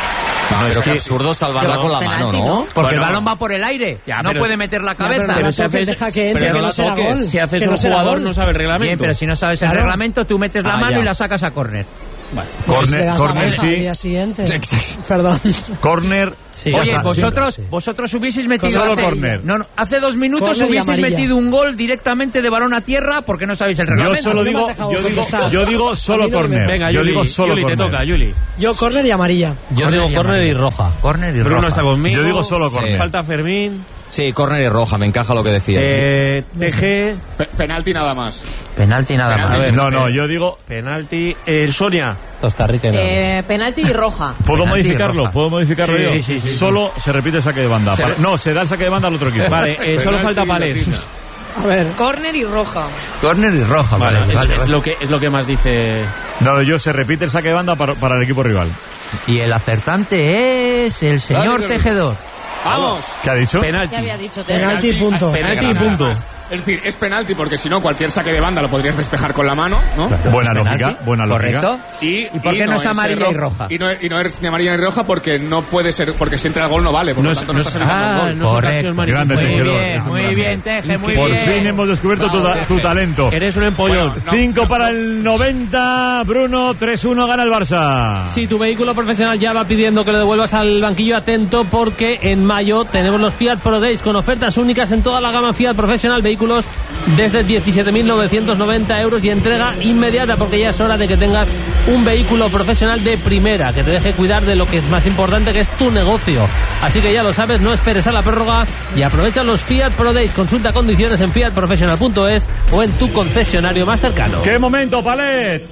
No, pero qué absurdo salvarla con la mano, ¿no? Porque bueno, el balón va por el aire, ya, no puede meter la cabeza. Ya, pero, pero pero si deja que entre, pero que no no será gol. Si haces que un no jugador, gol. no sabe el reglamento. Bien, pero si no sabes claro. el reglamento, tú metes la ah, mano ya. y la sacas a córner. Vale. Pues Corner, corner, sí. Al día siguiente. Perdón. Corner. Sí, Oye, vosotros, sí. vosotros hubieseis metido solo hace, corner. No, no, hace dos minutos hubieseis metido un gol directamente de balón a tierra porque no sabéis el reglamento. Yo solo digo, yo digo, yo digo solo corner. Venga, yo Yuli, digo solo Yuli, corner. te toca, Yuli. Yo corner y amarilla. Yo digo corner y roja. Corner y Bruno roja. está conmigo. Yo digo solo corner. Sí. Falta Fermín. Sí, córner y roja, me encaja lo que decía. Eh, T G. Pe penalti nada más. Penalti nada penalti más. A ver, no, no, yo digo penalti. Eh, Sonia. Costa Rica. Eh, penalti y roja. ¿Puedo Penalti modificarlo? roja. ¿Puedo modificarlo sí, yo? Sí, sí, sí, Solo sí. se repite el saque de banda. Se Para, no, se da el saque de banda al otro equipo. Vale, eh, solo falta Palés. A ver. Córner y roja. Córner y roja. Vale, Vale, es, vale, es vale. lo que es lo que más dice. No, yo se repite el saque de banda para, para el equipo rival. Y el acertante es el señor Dale, Tejedor. ¡Vamos! ¿Qué ha dicho? ¿Qué había dicho? Penalti y punto. Penalti y punto. Es decir, es penalti porque si no, cualquier saque de banda lo podrías despejar con la mano, ¿no? Buena Penalti, lógica, buena lógica. Correcto. Y, ¿Y por qué no es amarilla y roja? Y no, y no es ni amarilla ni roja porque no puede ser, porque si entra el gol no vale, por No lo es- tanto no no, es- estás evitando Ah, el gol. no es correcto. ocasión manifiesta. Grande Muy Tejedor. bien, muy bien, Teje, muy Por bien. fin hemos descubierto tu, Bravo, tu Teje. talento. Eres un empollón. Bueno, no, cinco no, para no. el noventa, Bruno, tres uno gana el Barça. Si tu vehículo profesional ya va pidiendo que lo devuelvas al banquillo, atento porque en mayo tenemos los Fiat Pro Days con ofertas únicas en toda la gama Fiat Professional, vehículos desde diecisiete mil novecientos noventa euros y entrega inmediata porque ya es hora de que tengas un vehículo profesional de primera, que te deje cuidar de lo que es más importante, que es tu negocio. Así que ya lo sabes, no esperes a la prórroga y aprovecha los Fiat Pro Days. Consulta condiciones en fiat professional punto es o en tu concesionario más cercano. ¡Qué momento, Palet!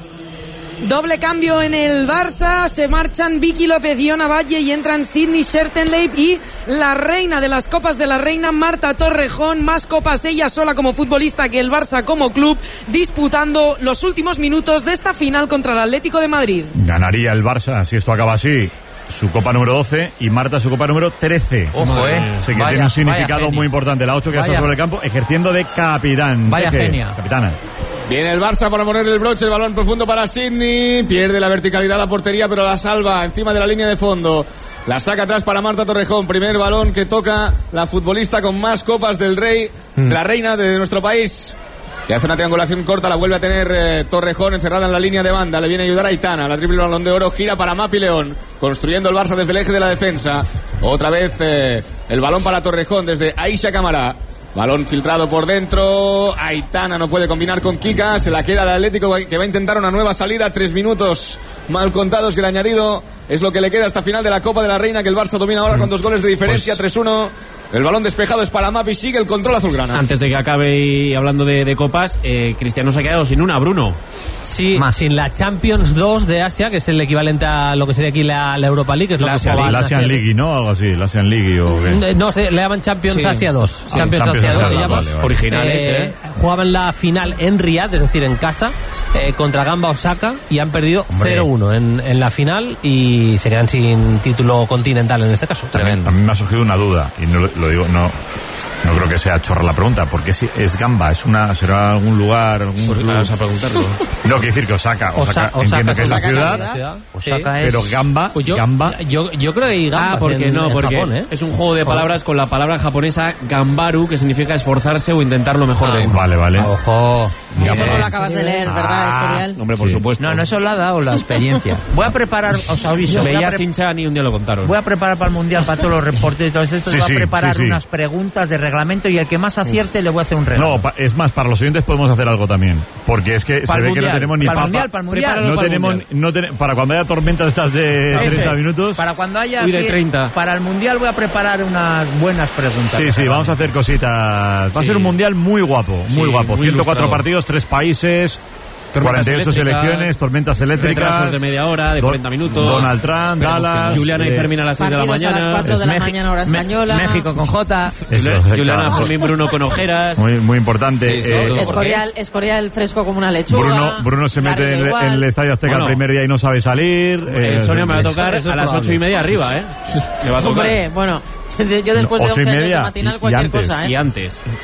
Doble cambio en el Barça, se marchan Vicky López y Ona Valle y entran Sydney Schertenleib y la reina de las Copas de la Reina, Marta Torrejón, más copas ella sola como futbolista que el Barça como club, disputando los últimos minutos de esta final contra el Atlético de Madrid. Ganaría el Barça si esto acaba así. Su copa número doce y Marta su copa número trece. Ojo, eh. Así que Vaya, tiene un significado vaya muy importante. La ocho que Vaya. está sobre el campo ejerciendo de capitán. Vaya Teje, genia. Capitana. Viene el Barça para poner el broche, el balón profundo para Sidney, pierde la verticalidad a portería pero la salva encima de la línea de fondo. La saca atrás para Marta Torrejón, primer balón que toca la futbolista con más copas del rey, mm. la reina de nuestro país. Le hace una triangulación corta, la vuelve a tener eh, Torrejón encerrada en la línea de banda, le viene a ayudar a Aitana, la triple balón de oro gira para Mapi León, construyendo el Barça desde el eje de la defensa. Otra vez eh, el balón para Torrejón desde Aisha Camará. Balón filtrado por dentro, Aitana no puede combinar con Kika, se la queda al Atlético que va a intentar una nueva salida, tres minutos mal contados que el añadido es lo que le queda hasta final de la Copa de la Reina, que el Barça domina ahora con dos goles de diferencia, pues... tres uno. El balón despejado es para Mapi, sigue el control azulgrana. Antes de que acabe y hablando de, de copas, eh, Cristiano se ha quedado sin una, Bruno. Sí, más sin la Champions dos de Asia, que es el equivalente a lo que sería aquí la, la Europa League. Que es la lo Asia, que la Asian League, ¿no? Algo así, la Asian League o qué. No, no sé, le llaman Champions sí, Asia dos. Sí, Champions, Champions Asia dos Asia, se llama. vale, vale. Originales, eh, ¿eh? Jugaban la final en Riyadh, es decir, en casa, eh, contra Gamba Osaka y han perdido cero uno en, en la final y se quedan sin título continental en este caso. Tremendo. A mí me ha surgido una duda y no lo, lo digo, no... No creo que sea chorra la pregunta, porque si es Gamba, es una, será algún lugar, algún pues club. Vamos a preguntarlo. No, quiere decir que Osaka, Osaka, Osaka entiendo que Osaka, es la ciudad, la ciudad. Osaka sí. es... pero Gamba, pues yo, Gamba. Yo, yo creo que hay Gamba. Ah, porque en, no, en porque Japón, ¿eh? es un juego de palabras con la palabra japonesa Gambaru, que significa esforzarse o intentar lo mejor ah, de uno. Vale, vale. Ojo. Eso no lo acabas de leer, ¿verdad, Escorial? Hombre, por sí. supuesto. No, no, eso lo ha dado la experiencia. Voy a preparar, os aviso. Veía pre Sincha ni un día lo contaron. Voy a preparar para el Mundial, para todos los reportes y todo esto. Sí, voy a sí, preparar sí, sí. unas preguntas de reglamento y el que más acierte le voy a hacer un regalo. No, pa, es más, para los oyentes podemos hacer algo también. Porque es que para se ve mundial, que no tenemos ni para papa. el mundial, para el mundial. No para tenemos, el no ten, para cuando haya tormentas estas de Ese, treinta minutos. Para cuando haya... Uy, de sí, treinta. Para el Mundial voy a preparar unas buenas preguntas. Sí, sí, vamos a hacer cositas. Va Sí. a ser un Mundial muy guapo, muy Sí, guapo. muy ciento cuatro ilustrado. partidos, tres países... Tormentas cuarenta y ocho eléctricas, selecciones, tormentas eléctricas. retrasos de media hora, de cuarenta minutos. Donald Trump, Dallas. Juliana y eh, Fermín a las seis de la Partidos mañana. a las cuatro de la México- mañana hora española. México con J. Eso, Juliana, claro. Fermín, Bruno con ojeras. Muy, muy importante. Sí, sí, eh, sí. Escorial, Escorial fresco como una lechuga. Bruno, Bruno se mete Garrido en, igual. en el Estadio Azteca Bueno. el primer día y no sabe salir. Eh, eh, Sonia me va a es- tocar eso es a las probable. ocho y media arriba, ¿eh? Le va a tocar. Hombre, bueno, yo después de Ocho y once años de media matinal y- y cualquier antes. cosa, ¿eh? Y antes.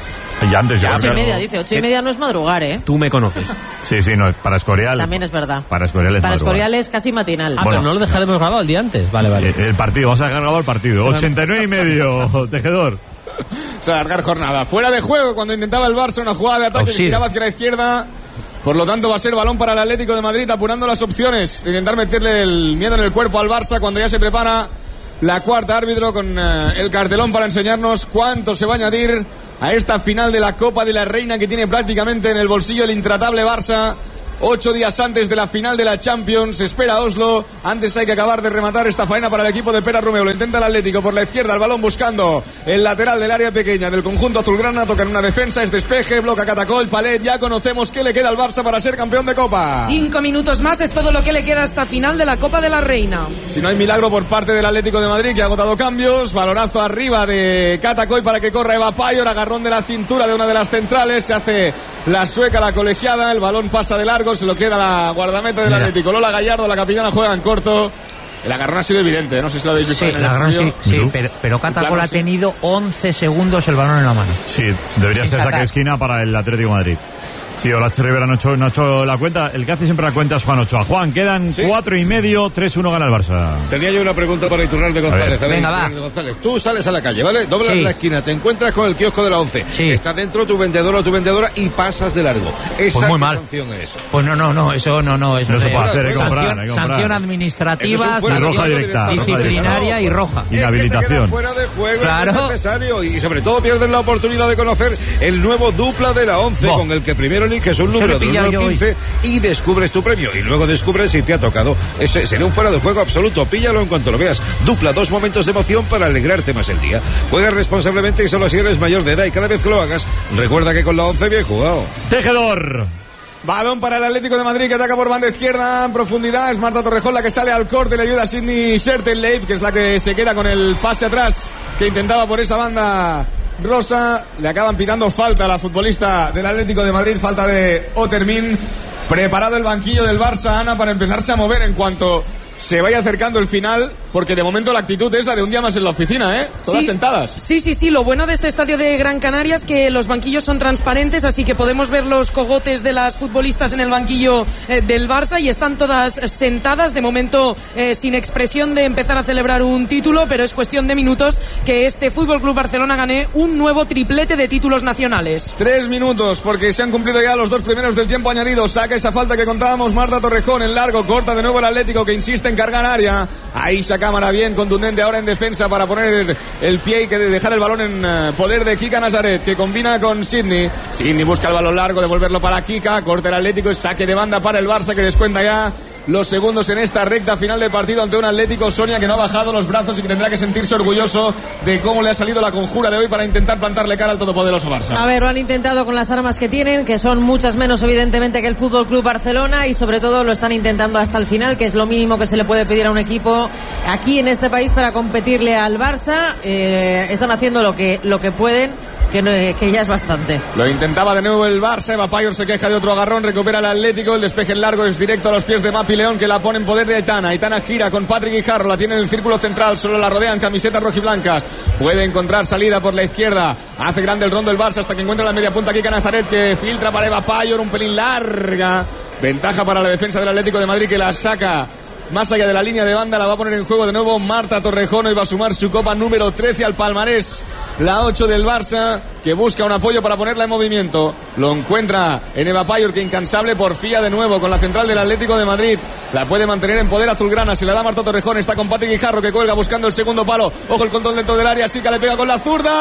Ya antes, ya, yo ocho y creo. media, dice. Ocho y media no es madrugar, ¿eh? Tú me conoces. Sí, sí, no, para Escorial. También es verdad. Para Escorial es Para madrugar. Escorial es casi matinal. Ah, bueno, pero no lo dejaremos grabado el día antes. Vale, vale. El, el partido, vamos a dejar grabado el partido. ochenta y nueve y medio, Tejedor. O sea, alargar jornada. Fuera de juego cuando intentaba el Barça una jugada de ataque que giraba hacia la izquierda. Por lo tanto va a ser balón para el Atlético de Madrid, apurando las opciones de intentar meterle el miedo en el cuerpo al Barça cuando ya se prepara la cuarta árbitro con uh, el cartelón para enseñarnos cuánto se va a añadir a esta final de la Copa de la Reina que tiene prácticamente en el bolsillo el intratable Barça. Ocho días antes de la final de la Champions, espera Oslo. Antes hay que acabar de rematar esta faena para el equipo de Pera Romeo. Lo intenta el Atlético por la izquierda, el balón buscando el lateral del área pequeña del conjunto azulgrana. Toca en una defensa, es despeje, bloca Catacol, Palet. Ya conocemos qué le queda al Barça para ser campeón de Copa. Cinco minutos más es todo lo que le queda hasta final de la Copa de la Reina. Si no hay milagro por parte del Atlético de Madrid, que ha agotado cambios. Balonazo arriba de Catacol para que corra Eva Payor. Agarrón de la cintura de una de las centrales. Se hace la sueca, la colegiada. El balón pasa de largo, se lo queda la guardameta del Mira. Atlético. Lola Gallardo, la capitana, juega en corto. El agarrón ha sido evidente, no sé si lo habéis visto sí, en el el agarrón estudio. sí, sí, pero, pero Catacol claro, ha sí. tenido once segundos el balón en la mano. Sí, debería ser saque de esquina para el Atlético de Madrid. Sí, Olache Rivera no ha hecho, no ha hecho la cuenta. El que hace siempre la cuenta es Juan Ochoa. Juan, quedan ¿Sí? cuatro y medio, tres uno gana el Barça. Tenía yo una pregunta para Iturralde González. A ver, venga, Iturralde González. Tú sales a la calle, ¿vale? Doblas sí. la esquina, te encuentras con el kiosco de la once. Sí. Está dentro tu vendedor o tu vendedora y pasas de largo. ¿Esa pues muy mal. sanción es? Pues no, no, no, eso no, no. Eso no se puede hacer, hay que sanción, comprar, hay que comprar. Sanción administrativa, y roja directa, disciplinaria y roja. Inhabilitación. Es que fuera de juego, claro. Es necesario. Y sobre todo pierdes la oportunidad de conocer el nuevo dupla de la once, oh. con el que primero eliges un número de uno quince y descubres tu premio. Y luego descubres si te ha tocado. Ese será un fuera de juego absoluto. Píllalo en cuanto lo veas. Dupla, dos momentos de emoción para alegrarte más el día. Juega responsablemente y solo si eres mayor de edad. Y cada vez que lo hagas, recuerda que con la once bien jugado. Tejedor. Balón para el Atlético de Madrid que ataca por banda izquierda en profundidad. Es Marta Torrejón la que sale al corte. Le ayuda a Sidney Schertenleib, que es la que se queda con el pase atrás que intentaba por esa banda rosa. Le acaban pitando falta a la futbolista del Atlético de Madrid. Falta de Otermin. Preparado el banquillo del Barça, Ana, para empezarse a mover en cuanto se vaya acercando el final, porque de momento la actitud es la de un día más en la oficina, ¿eh? Todas sí, sentadas. Sí, sí, sí. Lo bueno de este estadio de Gran Canaria es que los banquillos son transparentes, así que podemos ver los cogotes de las futbolistas en el banquillo eh, del Barça y están todas sentadas, de momento eh, sin expresión de empezar a celebrar un título, pero es cuestión de minutos que este Fútbol Club Barcelona gane un nuevo triplete de títulos nacionales. Tres minutos, porque se han cumplido ya los dos primeros del tiempo añadido. Saca esa falta que contábamos, Marta Torrejón en largo, corta de nuevo el Atlético que insiste en cargar área. Ahí saca cámara bien contundente ahora en defensa para poner el, el pie y que dejar el balón en uh, poder de Kika Nazaret, que combina con Sidney. Sidney busca el balón largo, devolverlo para Kika, corta el Atlético y saque de banda para el Barça que descuenta ya los segundos en esta recta final del partido ante un Atlético, Sonia, que no ha bajado los brazos y que tendrá que sentirse orgulloso de cómo le ha salido la conjura de hoy para intentar plantarle cara al todopoderoso Barça. A ver, lo han intentado con las armas que tienen, que son muchas menos evidentemente que el Fútbol Club Barcelona, y sobre todo lo están intentando hasta el final, que es lo mínimo que se le puede pedir a un equipo aquí en este país para competirle al Barça. Eh, están haciendo lo que, lo que pueden, que, no, que ya es bastante. Lo intentaba de nuevo el Barça. Eva Payor se queja de otro agarrón, recupera el Atlético, el despeje en largo es directo a los pies de Mapi León, que la pone en poder de Aitana. Aitana gira con Patrick Guijarro, la tiene en el círculo central, solo la rodean camisetas rojiblancas. Puede encontrar salida por la izquierda, hace grande el rondo el Barça hasta que encuentra la media punta Kika Nazaret, que filtra para Eva Payor, un pelín larga. Ventaja para la defensa del Atlético de Madrid, que la saca más allá de la línea de banda. La va a poner en juego de nuevo Marta Torrejón y va a sumar su copa número trece al palmarés. La ocho del Barça, que busca un apoyo para ponerla en movimiento. Lo encuentra en Eva Payor, que incansable porfía de nuevo con la central del Atlético de Madrid. La puede mantener en poder azulgrana. Se la da Marta Torrejón. Está con Patrick Guijarro, que cuelga buscando el segundo palo. Ojo el control dentro del área. Sica le pega con la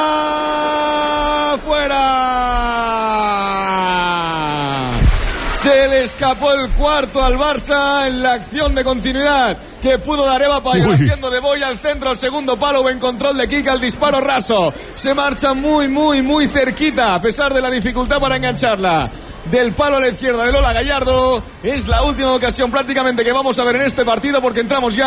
zurda. ¡Fuera! Se le escapó el cuarto al Barça en la acción de continuidad que pudo dar Eva Payor, haciendo de boya al centro, al segundo palo. Buen control de Kika, el disparo raso. Se marcha muy, muy, muy cerquita, a pesar de la dificultad para engancharla. Del palo a la izquierda de Lola Gallardo. Es la última ocasión prácticamente que vamos a ver en este partido, porque entramos ya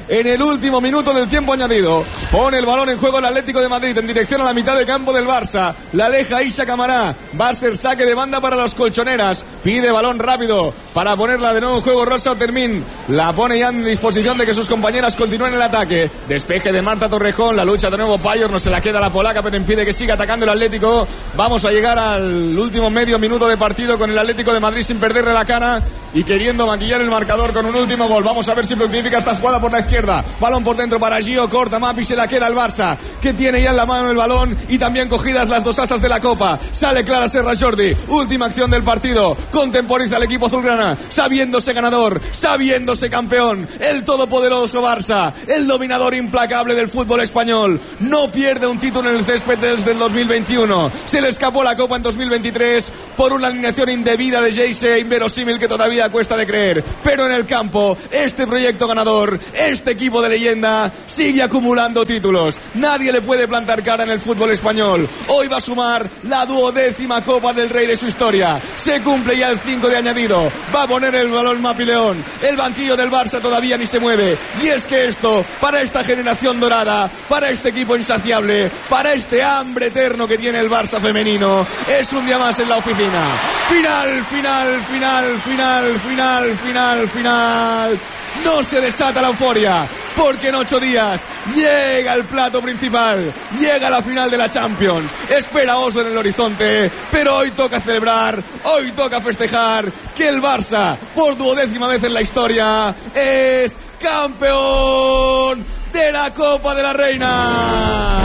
en el último minuto del tiempo añadido. Pone el balón en juego el Atlético de Madrid en dirección a la mitad de campo del Barça. La aleja Isha Camará. Va a ser saque de banda para las colchoneras. Pide balón rápido para ponerla de nuevo en juego Rosa Otermin. La pone ya en disposición de que sus compañeras continúen el ataque. Despeje de Marta Torrejón. La lucha de nuevo Payor. No se la queda la polaca, pero impide que siga atacando el Atlético. Vamos a llegar al último medio minuto de partido con el Atlético de Madrid sin perderle la cara y queriendo maquillar el marcador con un último gol. Vamos a ver si fructifica esta jugada por la izquierda. Balón por dentro para Gio, corta Mapi, se la queda el Barça, que tiene ya en la mano el balón y también cogidas las dos asas de la Copa. Sale Clara Serra Jordi, última acción del partido. Contemporiza el equipo azulgrana, sabiéndose ganador, sabiéndose campeón. El todopoderoso Barça, el dominador implacable del fútbol español. No pierde un título en el césped desde el dos mil veintiuno. Se le escapó la Copa en dos mil veintitrés por una alineación indebida de Jayce, inverosímil que todavía cuesta de creer. Pero en el campo, este proyecto ganador, este equipo de leyenda, sigue acumulando títulos. Nadie le puede plantar cara en el fútbol español. Hoy va a sumar la duodécima Copa del Rey de su historia. Se cumple ya el cinco de añadido. Va a poner el balón Mapi León. El banquillo del Barça todavía ni se mueve. Y es que esto, para esta generación dorada, para este equipo insaciable, para este hambre eterno que tiene el Barça femenino, es un día más en la oficina. Final, final, final, final, final, final, final. No se desata la euforia, porque en ocho días llega el plato principal, llega la final de la Champions. Espera Oslo en el horizonte, pero hoy toca celebrar, hoy toca festejar que el Barça, por duodécima vez en la historia, es campeón de la Copa de la Reina.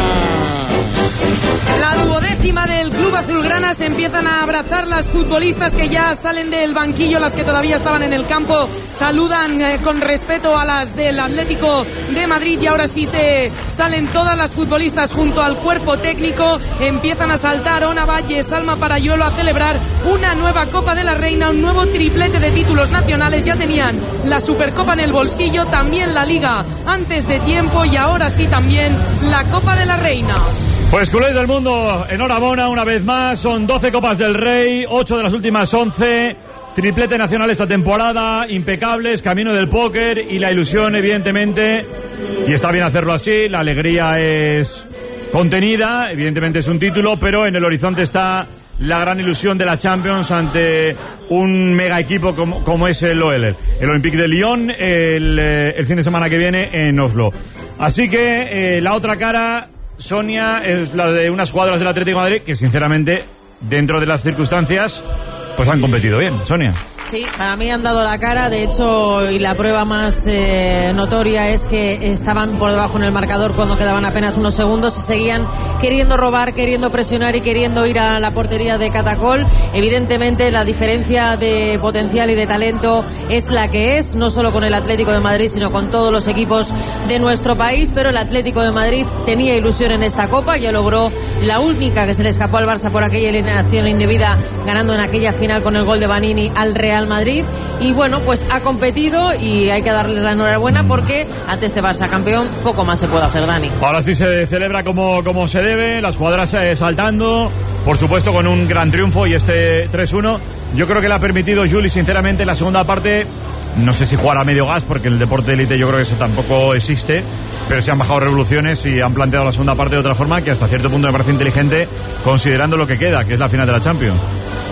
La duodécima del Club Azulgrana. Se empiezan a abrazar las futbolistas que ya salen del banquillo. Las que todavía estaban en el campo saludan eh, con respeto a las del Atlético de Madrid. Y ahora sí se salen todas las futbolistas junto al cuerpo técnico. Empiezan a saltar Ona Valle, Salma Parayuelo, a celebrar una nueva Copa de la Reina, un nuevo triplete de títulos nacionales. Ya tenían la Supercopa en el bolsillo, también la Liga antes de tiempo y ahora sí también la Copa de la Reina. Pues culés del mundo, enhorabuena una vez más. Son doce Copas del Rey, ocho de las últimas once. Triplete nacional esta temporada, impecables, camino del póker y la ilusión, evidentemente. Y está bien hacerlo así, la alegría es contenida, evidentemente es un título, pero en el horizonte está la gran ilusión de la Champions ante un mega equipo como, como es el O L, el Olympique de Lyon, el, el fin de semana que viene en Oslo. Así que eh, la otra cara, Sonia, es la de unas jugadoras del Atlético de Madrid que sinceramente, dentro de las circunstancias, pues han competido bien. Sonia. Sí, para mí han dado la cara, de hecho, y la prueba más eh, notoria es que estaban por debajo en el marcador cuando quedaban apenas unos segundos y seguían queriendo robar, queriendo presionar y queriendo ir a la portería de Catacol. Evidentemente la diferencia de potencial y de talento es la que es, no solo con el Atlético de Madrid, sino con todos los equipos de nuestro país, pero el Atlético de Madrid tenía ilusión en esta Copa, ya logró la única que se le escapó al Barça por aquella eliminación indebida, ganando en aquella final con el gol de Vanini al Real Madrid, y bueno, pues ha competido y hay que darle la enhorabuena porque ante este Barça campeón poco más se puede hacer, Dani. Ahora sí se celebra como, como se debe, las jugadoras eh, saltando, por supuesto con un gran triunfo y este tres uno, yo creo que le ha permitido Juli sinceramente en la segunda parte, no sé si jugar a medio gas porque en el deporte de élite yo creo que eso tampoco existe, pero se han bajado revoluciones y han planteado la segunda parte de otra forma que hasta cierto punto me parece inteligente considerando lo que queda, que es la final de la Champions.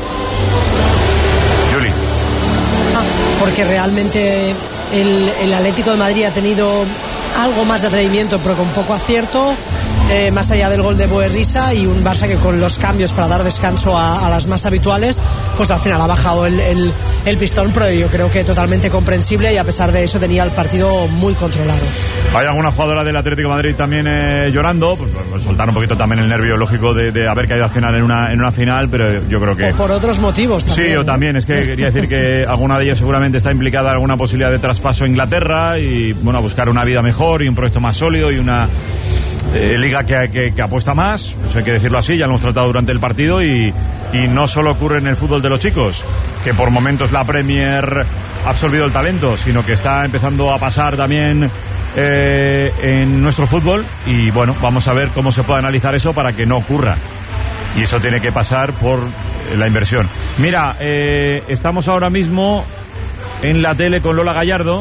Juli. Porque realmente el, el Atlético de Madrid ha tenido algo más de atrevimiento pero con poco acierto, eh, más allá del gol de Boerrisa, y un Barça que con los cambios para dar descanso a, a las más habituales pues al final ha bajado el, el, el pistón, pero yo creo que totalmente comprensible, y a pesar de eso tenía el partido muy controlado. Hay alguna jugadora del Atlético de Madrid también eh, llorando, pues, pues soltar un poquito también el nervio lógico de, de haber caído al final en una, en una final, pero yo creo que... O por otros motivos también. Sí, o también, es que quería decir que alguna de ellas seguramente está implicada en alguna posibilidad de traspaso a Inglaterra y, bueno, a buscar una vida mejor y un proyecto más sólido y una eh, liga que, que, que apuesta más, eso hay que decirlo así, ya lo hemos tratado durante el partido, y, y no solo ocurre en el fútbol de los chicos, que por momentos la Premier ha absorbido el talento, sino que está empezando a pasar también eh, en nuestro fútbol, y bueno, vamos a ver cómo se puede analizar eso para que no ocurra, y eso tiene que pasar por la inversión. Mira, eh, estamos ahora mismo en la tele con Lola Gallardo,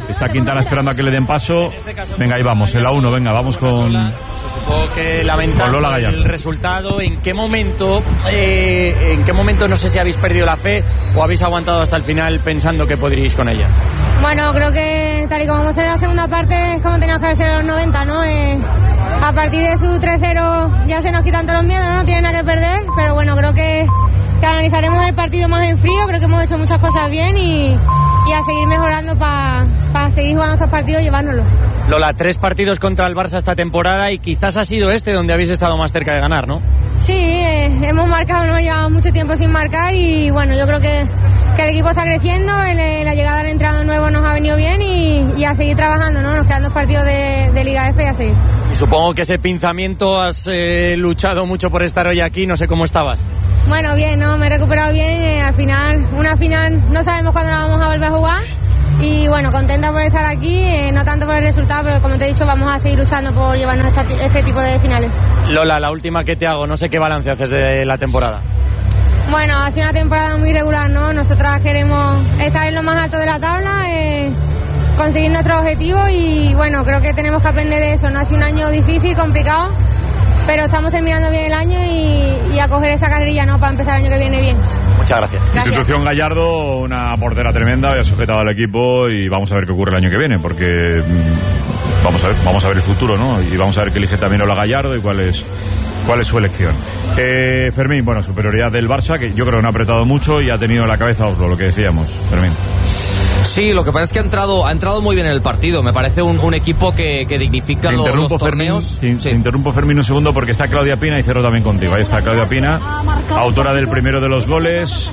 Está Quintana esperando a que le den paso. Venga, ahí vamos, en la uno, venga, vamos con... Se supongo que lamentando el resultado. ¿En qué momento, eh, en qué momento no sé si habéis perdido la fe o habéis aguantado hasta el final pensando que podríais con ellas? Bueno, creo que tal y como vamos en la segunda parte es como teníamos que haber sido en los noventa, ¿no? Eh, a partir de su tres cero ya se nos quitan todos los miedos, ¿no? No tiene nada que perder, pero bueno, creo que, que analizaremos el partido más en frío. Creo que hemos hecho muchas cosas bien y, y a seguir mejorando para pa seguir jugando estos partidos y llevárnoslos. Lola, tres partidos contra el Barça esta temporada y quizás ha sido este donde habéis estado más cerca de ganar, ¿no? Sí, eh, hemos marcado, no llevamos mucho tiempo sin marcar y bueno, yo creo que, que el equipo está creciendo, el, la llegada del entrenador nuevo nos ha venido bien y, y a seguir trabajando, ¿no? Nos quedan dos partidos de, de Liga F y a seguir. Y supongo que ese pinzamiento has eh, luchado mucho por estar hoy aquí, no sé cómo estabas. Bueno, bien, ¿no? Me he recuperado bien, eh, al final, una final, no sabemos cuándo la vamos a volver a jugar. Y bueno, contenta por estar aquí, eh, no tanto por el resultado, pero como te he dicho, vamos a seguir luchando por llevarnos esta, este tipo de finales. Lola, la última que te hago, no sé qué balance haces de la temporada. Bueno, ha sido una temporada muy regular, ¿no? Nosotras queremos estar en lo más alto de la tabla, eh, conseguir nuestro objetivo y bueno, creo que tenemos que aprender de eso, ¿no? Ha sido un año difícil, complicado, pero estamos terminando bien el año y, y a coger esa carrerilla, ¿no? Para empezar el año que viene bien. Muchas gracias. gracias. Institución Gallardo, una portera tremenda, ha sujetado al equipo y vamos a ver qué ocurre el año que viene, porque mmm, vamos a ver, vamos a ver el futuro, ¿no? Y vamos a ver qué elige también Ola Gallardo y cuál es cuál es su elección. Eh, Fermín, bueno, superioridad del Barça, que yo creo que no ha apretado mucho y ha tenido en la cabeza Oslo, lo que decíamos, Fermín. Sí, lo que pasa es que ha entrado, ha entrado muy bien en el partido. Me parece un, un equipo que, que dignifica los, los torneos. Fermín, sí. Te interrumpo, Fermín, un segundo, porque está Claudia Pina y cierro también contigo. Ahí está Claudia Pina, autora del primero de los goles.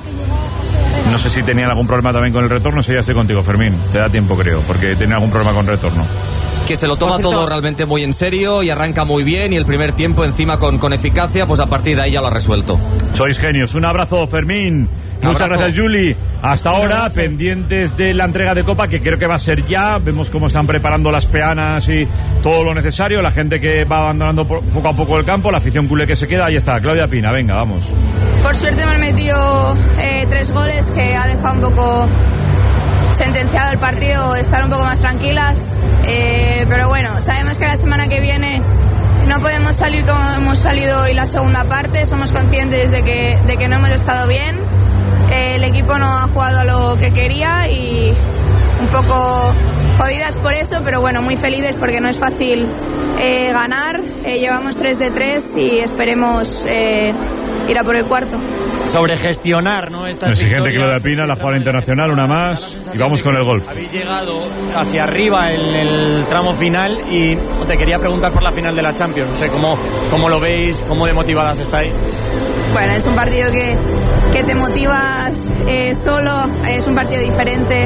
No sé si tenían algún problema también con el retorno. Sí, ya estoy contigo, Fermín. Te da tiempo, creo, porque tenía algún problema con retorno. Que se lo toma todo realmente muy en serio y arranca muy bien y el primer tiempo encima con, con eficacia, pues a partir de ahí ya lo ha resuelto. Sois genios. Un abrazo, Fermín. Un Muchas abrazo. gracias, Juli. Hasta ahora, pendientes de la entrega de Copa, que creo que va a ser ya. Vemos cómo están preparando las peanas y todo lo necesario. La gente que va abandonando poco a poco el campo, la afición culé que se queda. Ahí está, Claudia Pina. Venga, vamos. Por suerte me han metido eh, tres goles que ha dejado un poco sentenciado el partido, estar un poco más tranquilas, eh, pero bueno, sabemos que la semana que viene no podemos salir como hemos salido hoy la segunda parte, somos conscientes de que, de que no hemos estado bien, eh, el equipo no ha jugado a lo que quería y un poco jodidas por eso, pero bueno, muy felices porque no es fácil eh, ganar, eh, llevamos tres de tres y esperemos eh, ir a por el cuarto. Sobre gestionar, ¿no? Estas exigente victorias, Claudia Pina, la jugada internacional, una más y vamos con el golf. Habéis llegado hacia arriba en el tramo final y te quería preguntar por la final de la Champions. No sé cómo, cómo lo veis, cómo de motivadas estáis. Bueno, es un partido que, que te motivas eh, solo, es un partido diferente.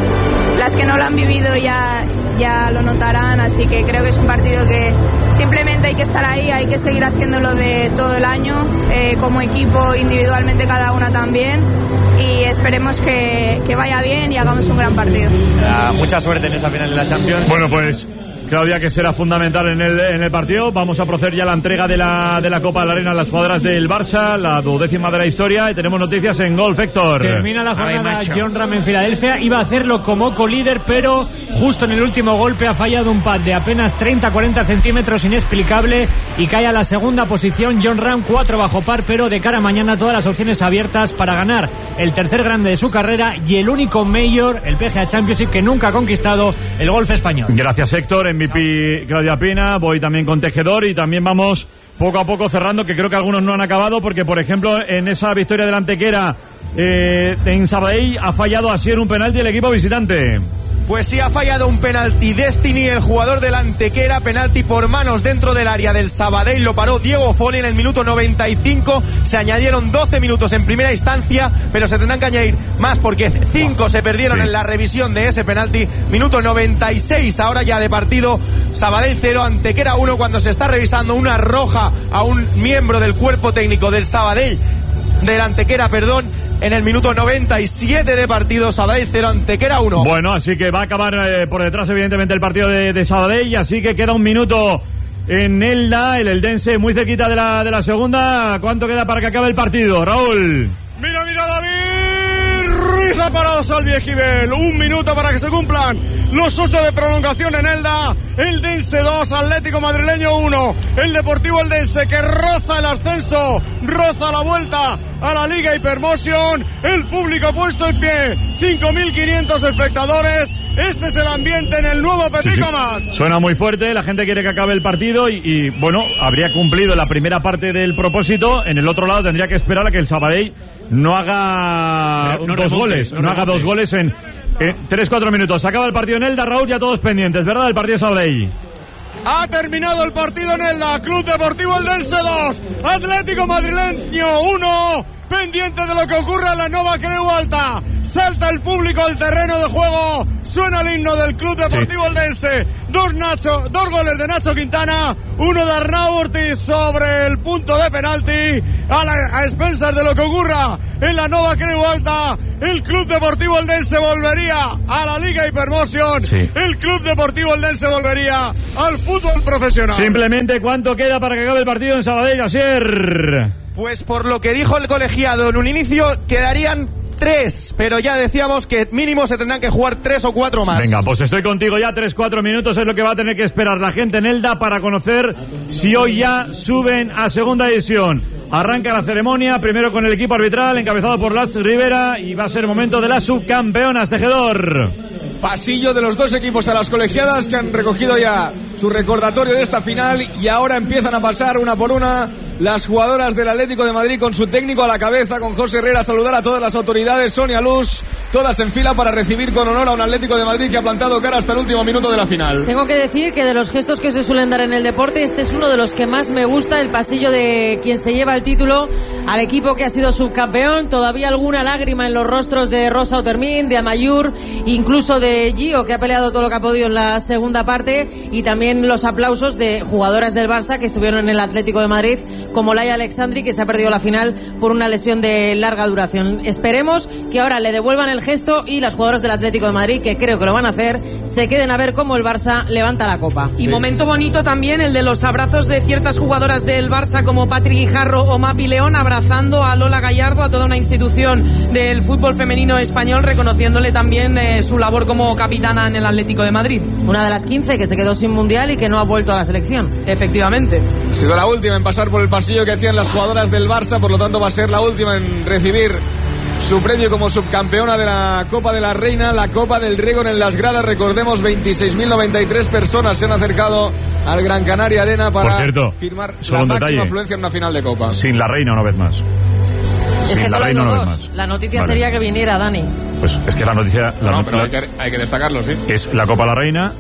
Las que no lo han vivido ya, ya lo notarán, así que creo que es un partido que simplemente hay que estar ahí, hay que seguir haciéndolo de todo el año, eh, como equipo, individualmente cada una también, y esperemos que, que vaya bien y hagamos un gran partido. Uh, mucha suerte en esa final de la Champions. Bueno, pues Claudia, que será fundamental en el, en el partido. Vamos a proceder ya a la entrega de la, de la Copa de la Arena a las jugadoras del Barça, la duodécima de la historia, y tenemos noticias en golf, Héctor. Termina la jornada John Ram en Filadelfia, iba a hacerlo como co-líder, pero justo en el último golpe ha fallado un pad de apenas treinta a cuarenta centímetros, inexplicable, y cae a la segunda posición. John Ram, cuatro bajo par, pero de cara a mañana todas las opciones abiertas para ganar el tercer grande de su carrera y el único Major, el P G A Championship, que nunca ha conquistado el golf español. Gracias, Héctor. M V P Claudia Pina, voy también con Tejedor y también vamos poco a poco cerrando, que creo que algunos no han acabado, porque por ejemplo en esa victoria del Antequera eh, en Sabadell ha fallado así en un penalti el equipo visitante. Pues sí, ha fallado un penalti Destiny, el jugador del Antequera, penalti por manos dentro del área del Sabadell, lo paró Diego Foli en el minuto noventa y cinco, se añadieron doce minutos en primera instancia, pero se tendrán que añadir más porque cinco se perdieron sí. en la revisión de ese penalti, minuto noventa y seis ahora ya de partido, Sabadell cero, Antequera uno, cuando se está revisando una roja a un miembro del cuerpo técnico del Sabadell, del Antequera, perdón, en el minuto noventa y siete de partido, Sabadell cero, Antequera uno. Bueno, así que va a acabar eh, por detrás evidentemente el partido de, de Sabadell, así que queda un minuto en Elda, el Eldense muy cerquita de la, de la segunda. ¿Cuánto queda para que acabe el partido, Raúl? Mira, mira, David Ruiz ha parado Salvi Esquivel, un minuto para que se cumplan los ocho de prolongación en Elda. El Dense dos, Atlético Madrileño uno. El Deportivo Eldense que roza el ascenso, roza la vuelta a la Liga Hypermotion. El público puesto en pie, cinco mil quinientos espectadores. Este es el ambiente en el nuevo Pepico sí, sí. Mat. Suena muy fuerte, la gente quiere que acabe el partido y, y, bueno, habría cumplido la primera parte del propósito. En el otro lado tendría que esperar a que el Sabadell no haga no, no dos remonte, goles, no, no haga remonte. dos goles en eh, tres cuatro minutos. Se acaba el partido en Elda, Raúl, ya todos pendientes, ¿verdad? El partido de Sabadell. Ha terminado el partido en Elda. Club Deportivo Eldense dos, Atlético Madrileño uno. Pendiente de lo que ocurra en la Nova Creu Alta. Salta el público al terreno de juego. Suena el himno del Club Deportivo sí. Eldense. Dos, Nacho, dos goles de Nacho Quintana. Uno de Arnau Ortiz sobre el punto de penalti. A, la, a expensas de lo que ocurra en la Nova Creu Alta. El Club Deportivo Eldense volvería a la Liga Hypermotion. Sí. El Club Deportivo Eldense volvería al fútbol profesional. Simplemente, ¿cuánto queda para que acabe el partido en Sabadell, Asier? Pues por lo que dijo el colegiado en un inicio, quedarían tres, pero ya decíamos que mínimo se tendrán que jugar tres o cuatro más. Venga, pues estoy contigo ya, tres, cuatro minutos es lo que va a tener que esperar la gente en Elda para conocer si hoy ya suben a segunda división. Arranca la ceremonia, primero con el equipo arbitral, encabezado por Laz Rivera, y va a ser momento de las subcampeonas, Tejedor. Pasillo de los dos equipos a las colegiadas que han recogido ya su recordatorio de esta final y ahora empiezan a pasar una por una las jugadoras del Atlético de Madrid con su técnico a la cabeza, con José Herrera, a saludar a todas las autoridades, Sonia Luz, todas en fila para recibir con honor a un Atlético de Madrid que ha plantado cara hasta el último minuto de la final. Tengo que decir que de los gestos que se suelen dar en el deporte, este es uno de los que más me gusta, el pasillo de quien se lleva el título al equipo que ha sido subcampeón. Todavía alguna lágrima en los rostros de Rosa Otermín, de Amayur, incluso de Gio, que ha peleado todo lo que ha podido en la segunda parte, y también los aplausos de jugadoras del Barça que estuvieron en el Atlético de Madrid, como Laia Alexandri, que se ha perdido la final por una lesión de larga duración. Esperemos que ahora le devuelvan el gesto y las jugadoras del Atlético de Madrid, que creo que lo van a hacer, se queden a ver cómo el Barça levanta la copa. Y momento bonito también el de los abrazos de ciertas jugadoras del Barça como Patri Guijarro o Mapi León, abrazando a Lola Gallardo, a toda una institución del fútbol femenino español, reconociéndole también eh, su labor como capitana en el Atlético de Madrid. Una de las quince que se quedó sin mundial y que no ha vuelto a la selección. Efectivamente. Ha sido la última en pasar por el pasillo que hacían las jugadoras del Barça, por lo tanto va a ser la última en recibir su premio como subcampeona de la Copa de la Reina, la Copa del Riego en las gradas. Recordemos, veintiséis mil noventa y tres personas se han acercado al Gran Canaria Arena para cierto, firmar la máxima detalle. afluencia en una final de Copa. Sin la Reina una vez más. Es Sin que la solo hay Reina dos. una vez más. La noticia Vale. sería que viniera Dani. Pues es que la noticia... La no, no, pero la, hay, que, hay que destacarlo, sí. Es la Copa de la Reina.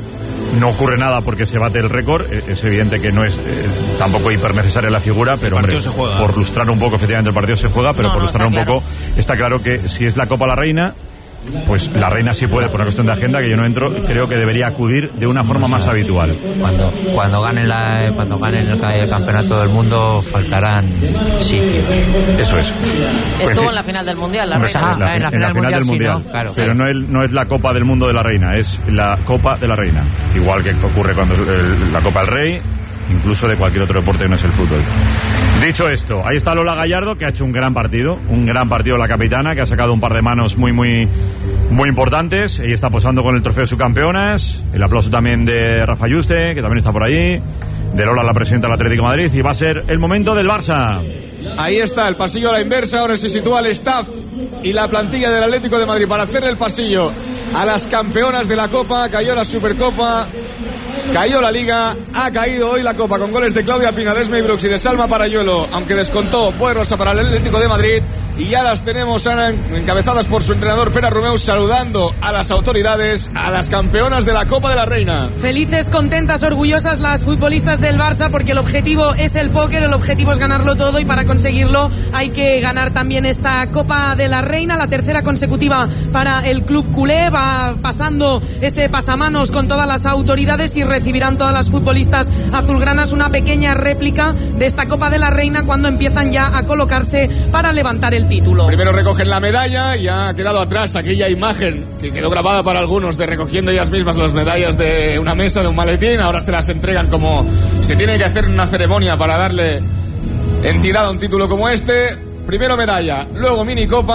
No ocurre nada porque se bate el récord. Es evidente que no es eh, tampoco hiper necesaria la figura, pero hombre, se juega. por lustrar un poco, efectivamente el partido se juega, pero No, por no, lustrar un está poco, está claro que si es la Copa de la Reina, pues la Reina sí puede, por una cuestión de agenda que yo no entro, creo que debería acudir de una forma más habitual. Cuando cuando ganen la cuando ganen el, el campeonato del mundo faltarán sitios. Eso es. Estuvo en la final del mundial, la Hombre, Reina. en la, en la en la final final del mundial, mundial, sí, ¿no? Claro. pero Sí. no, el- no es la Copa del Mundo de la Reina, es la Copa de la Reina, igual que ocurre cuando el- la Copa del Rey, incluso de cualquier otro deporte que no es el fútbol. Dicho esto, ahí está Lola Gallardo, que ha hecho un gran partido, un gran partido la capitana, que ha sacado un par de manos muy, muy, muy importantes. Ella está posando con el trofeo de subcampeonas. El aplauso también de Rafa Yuste, que también está por allí. De Lola, la presidenta del Atlético de Madrid. Y va a ser el momento del Barça. Ahí está, el pasillo a la inversa. Ahora se sitúa el staff y la plantilla del Atlético de Madrid para hacer el pasillo a las campeonas de la Copa. Cayó la Supercopa, cayó la Liga, ha caído hoy la Copa con goles de Claudia Pina, de Esme Brooks y de Salma Parayuelo, aunque descontó Boy Rosa para el Atlético de Madrid. Y ya las tenemos ahora encabezadas por su entrenador Pera Romeu, saludando a las autoridades, a las campeonas de la Copa de la Reina. Felices, contentas, orgullosas las futbolistas del Barça, porque el objetivo es el póker, el objetivo es ganarlo todo, y para conseguirlo hay que ganar también esta Copa de la Reina, la tercera consecutiva para el club culé. Va pasando ese pasamanos con todas las autoridades y recibirán todas las futbolistas azulgranas una pequeña réplica de esta Copa de la Reina cuando empiezan ya a colocarse para levantar el título. Primero recogen la medalla y ha quedado atrás aquella imagen que quedó grabada para algunos de recogiendo ellas mismas las medallas de una mesa, de un maletín. Ahora se las entregan como se tiene que hacer una ceremonia para darle entidad a un título como este. Primero medalla, luego minicopa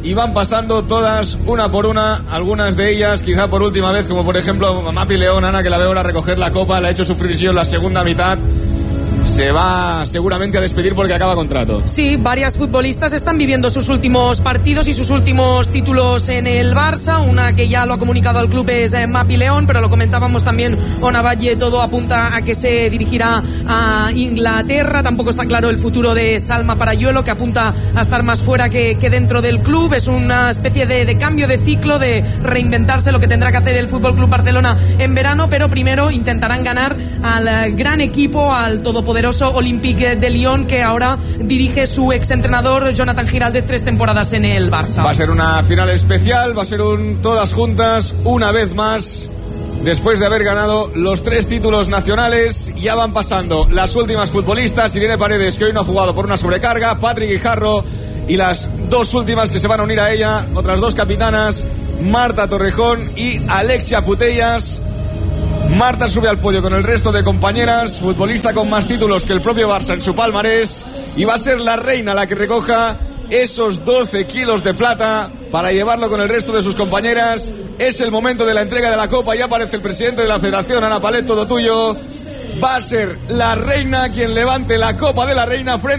y van pasando todas una por una, algunas de ellas quizá por última vez, como por ejemplo Mapi León, Ana, que la veo ahora recoger la copa, le ha hecho sufrir en la segunda mitad. Se va seguramente a despedir porque acaba contrato. Sí, varias futbolistas están viviendo sus últimos partidos y sus últimos títulos en el Barça. Una que ya lo ha comunicado al club es eh, Mapi León, pero lo comentábamos también, Ona Valle, todo apunta a que se dirigirá a Inglaterra. Tampoco está claro el futuro de Salma Parayuelo, que apunta a estar más fuera que, que dentro del club. Es una especie de, de cambio de ciclo, de reinventarse lo que tendrá que hacer el F C Barcelona en verano, pero primero intentarán ganar al gran equipo, al todopoderoso Olympique de Lyon, que ahora dirige su exentrenador Jonathan Giraldez, tres temporadas en el Barça. Va a ser una final especial, va a ser un todas juntas, una vez más, después de haber ganado los tres títulos nacionales. Ya van pasando las últimas futbolistas, Irene Paredes, que hoy no ha jugado por una sobrecarga, Patrick Guijarro, y las dos últimas que se van a unir a ella, otras dos capitanas, Marta Torrejón y Alexia Putellas. Marta sube al podio con el resto de compañeras, futbolista con más títulos que el propio Barça en su palmarés, y va a ser la reina la que recoja esos doce kilos de plata para llevarlo con el resto de sus compañeras. Es el momento de la entrega de la copa, ya aparece el presidente de la federación, Ana Palet, todo tuyo. Va a ser la reina quien levante la copa de la reina frente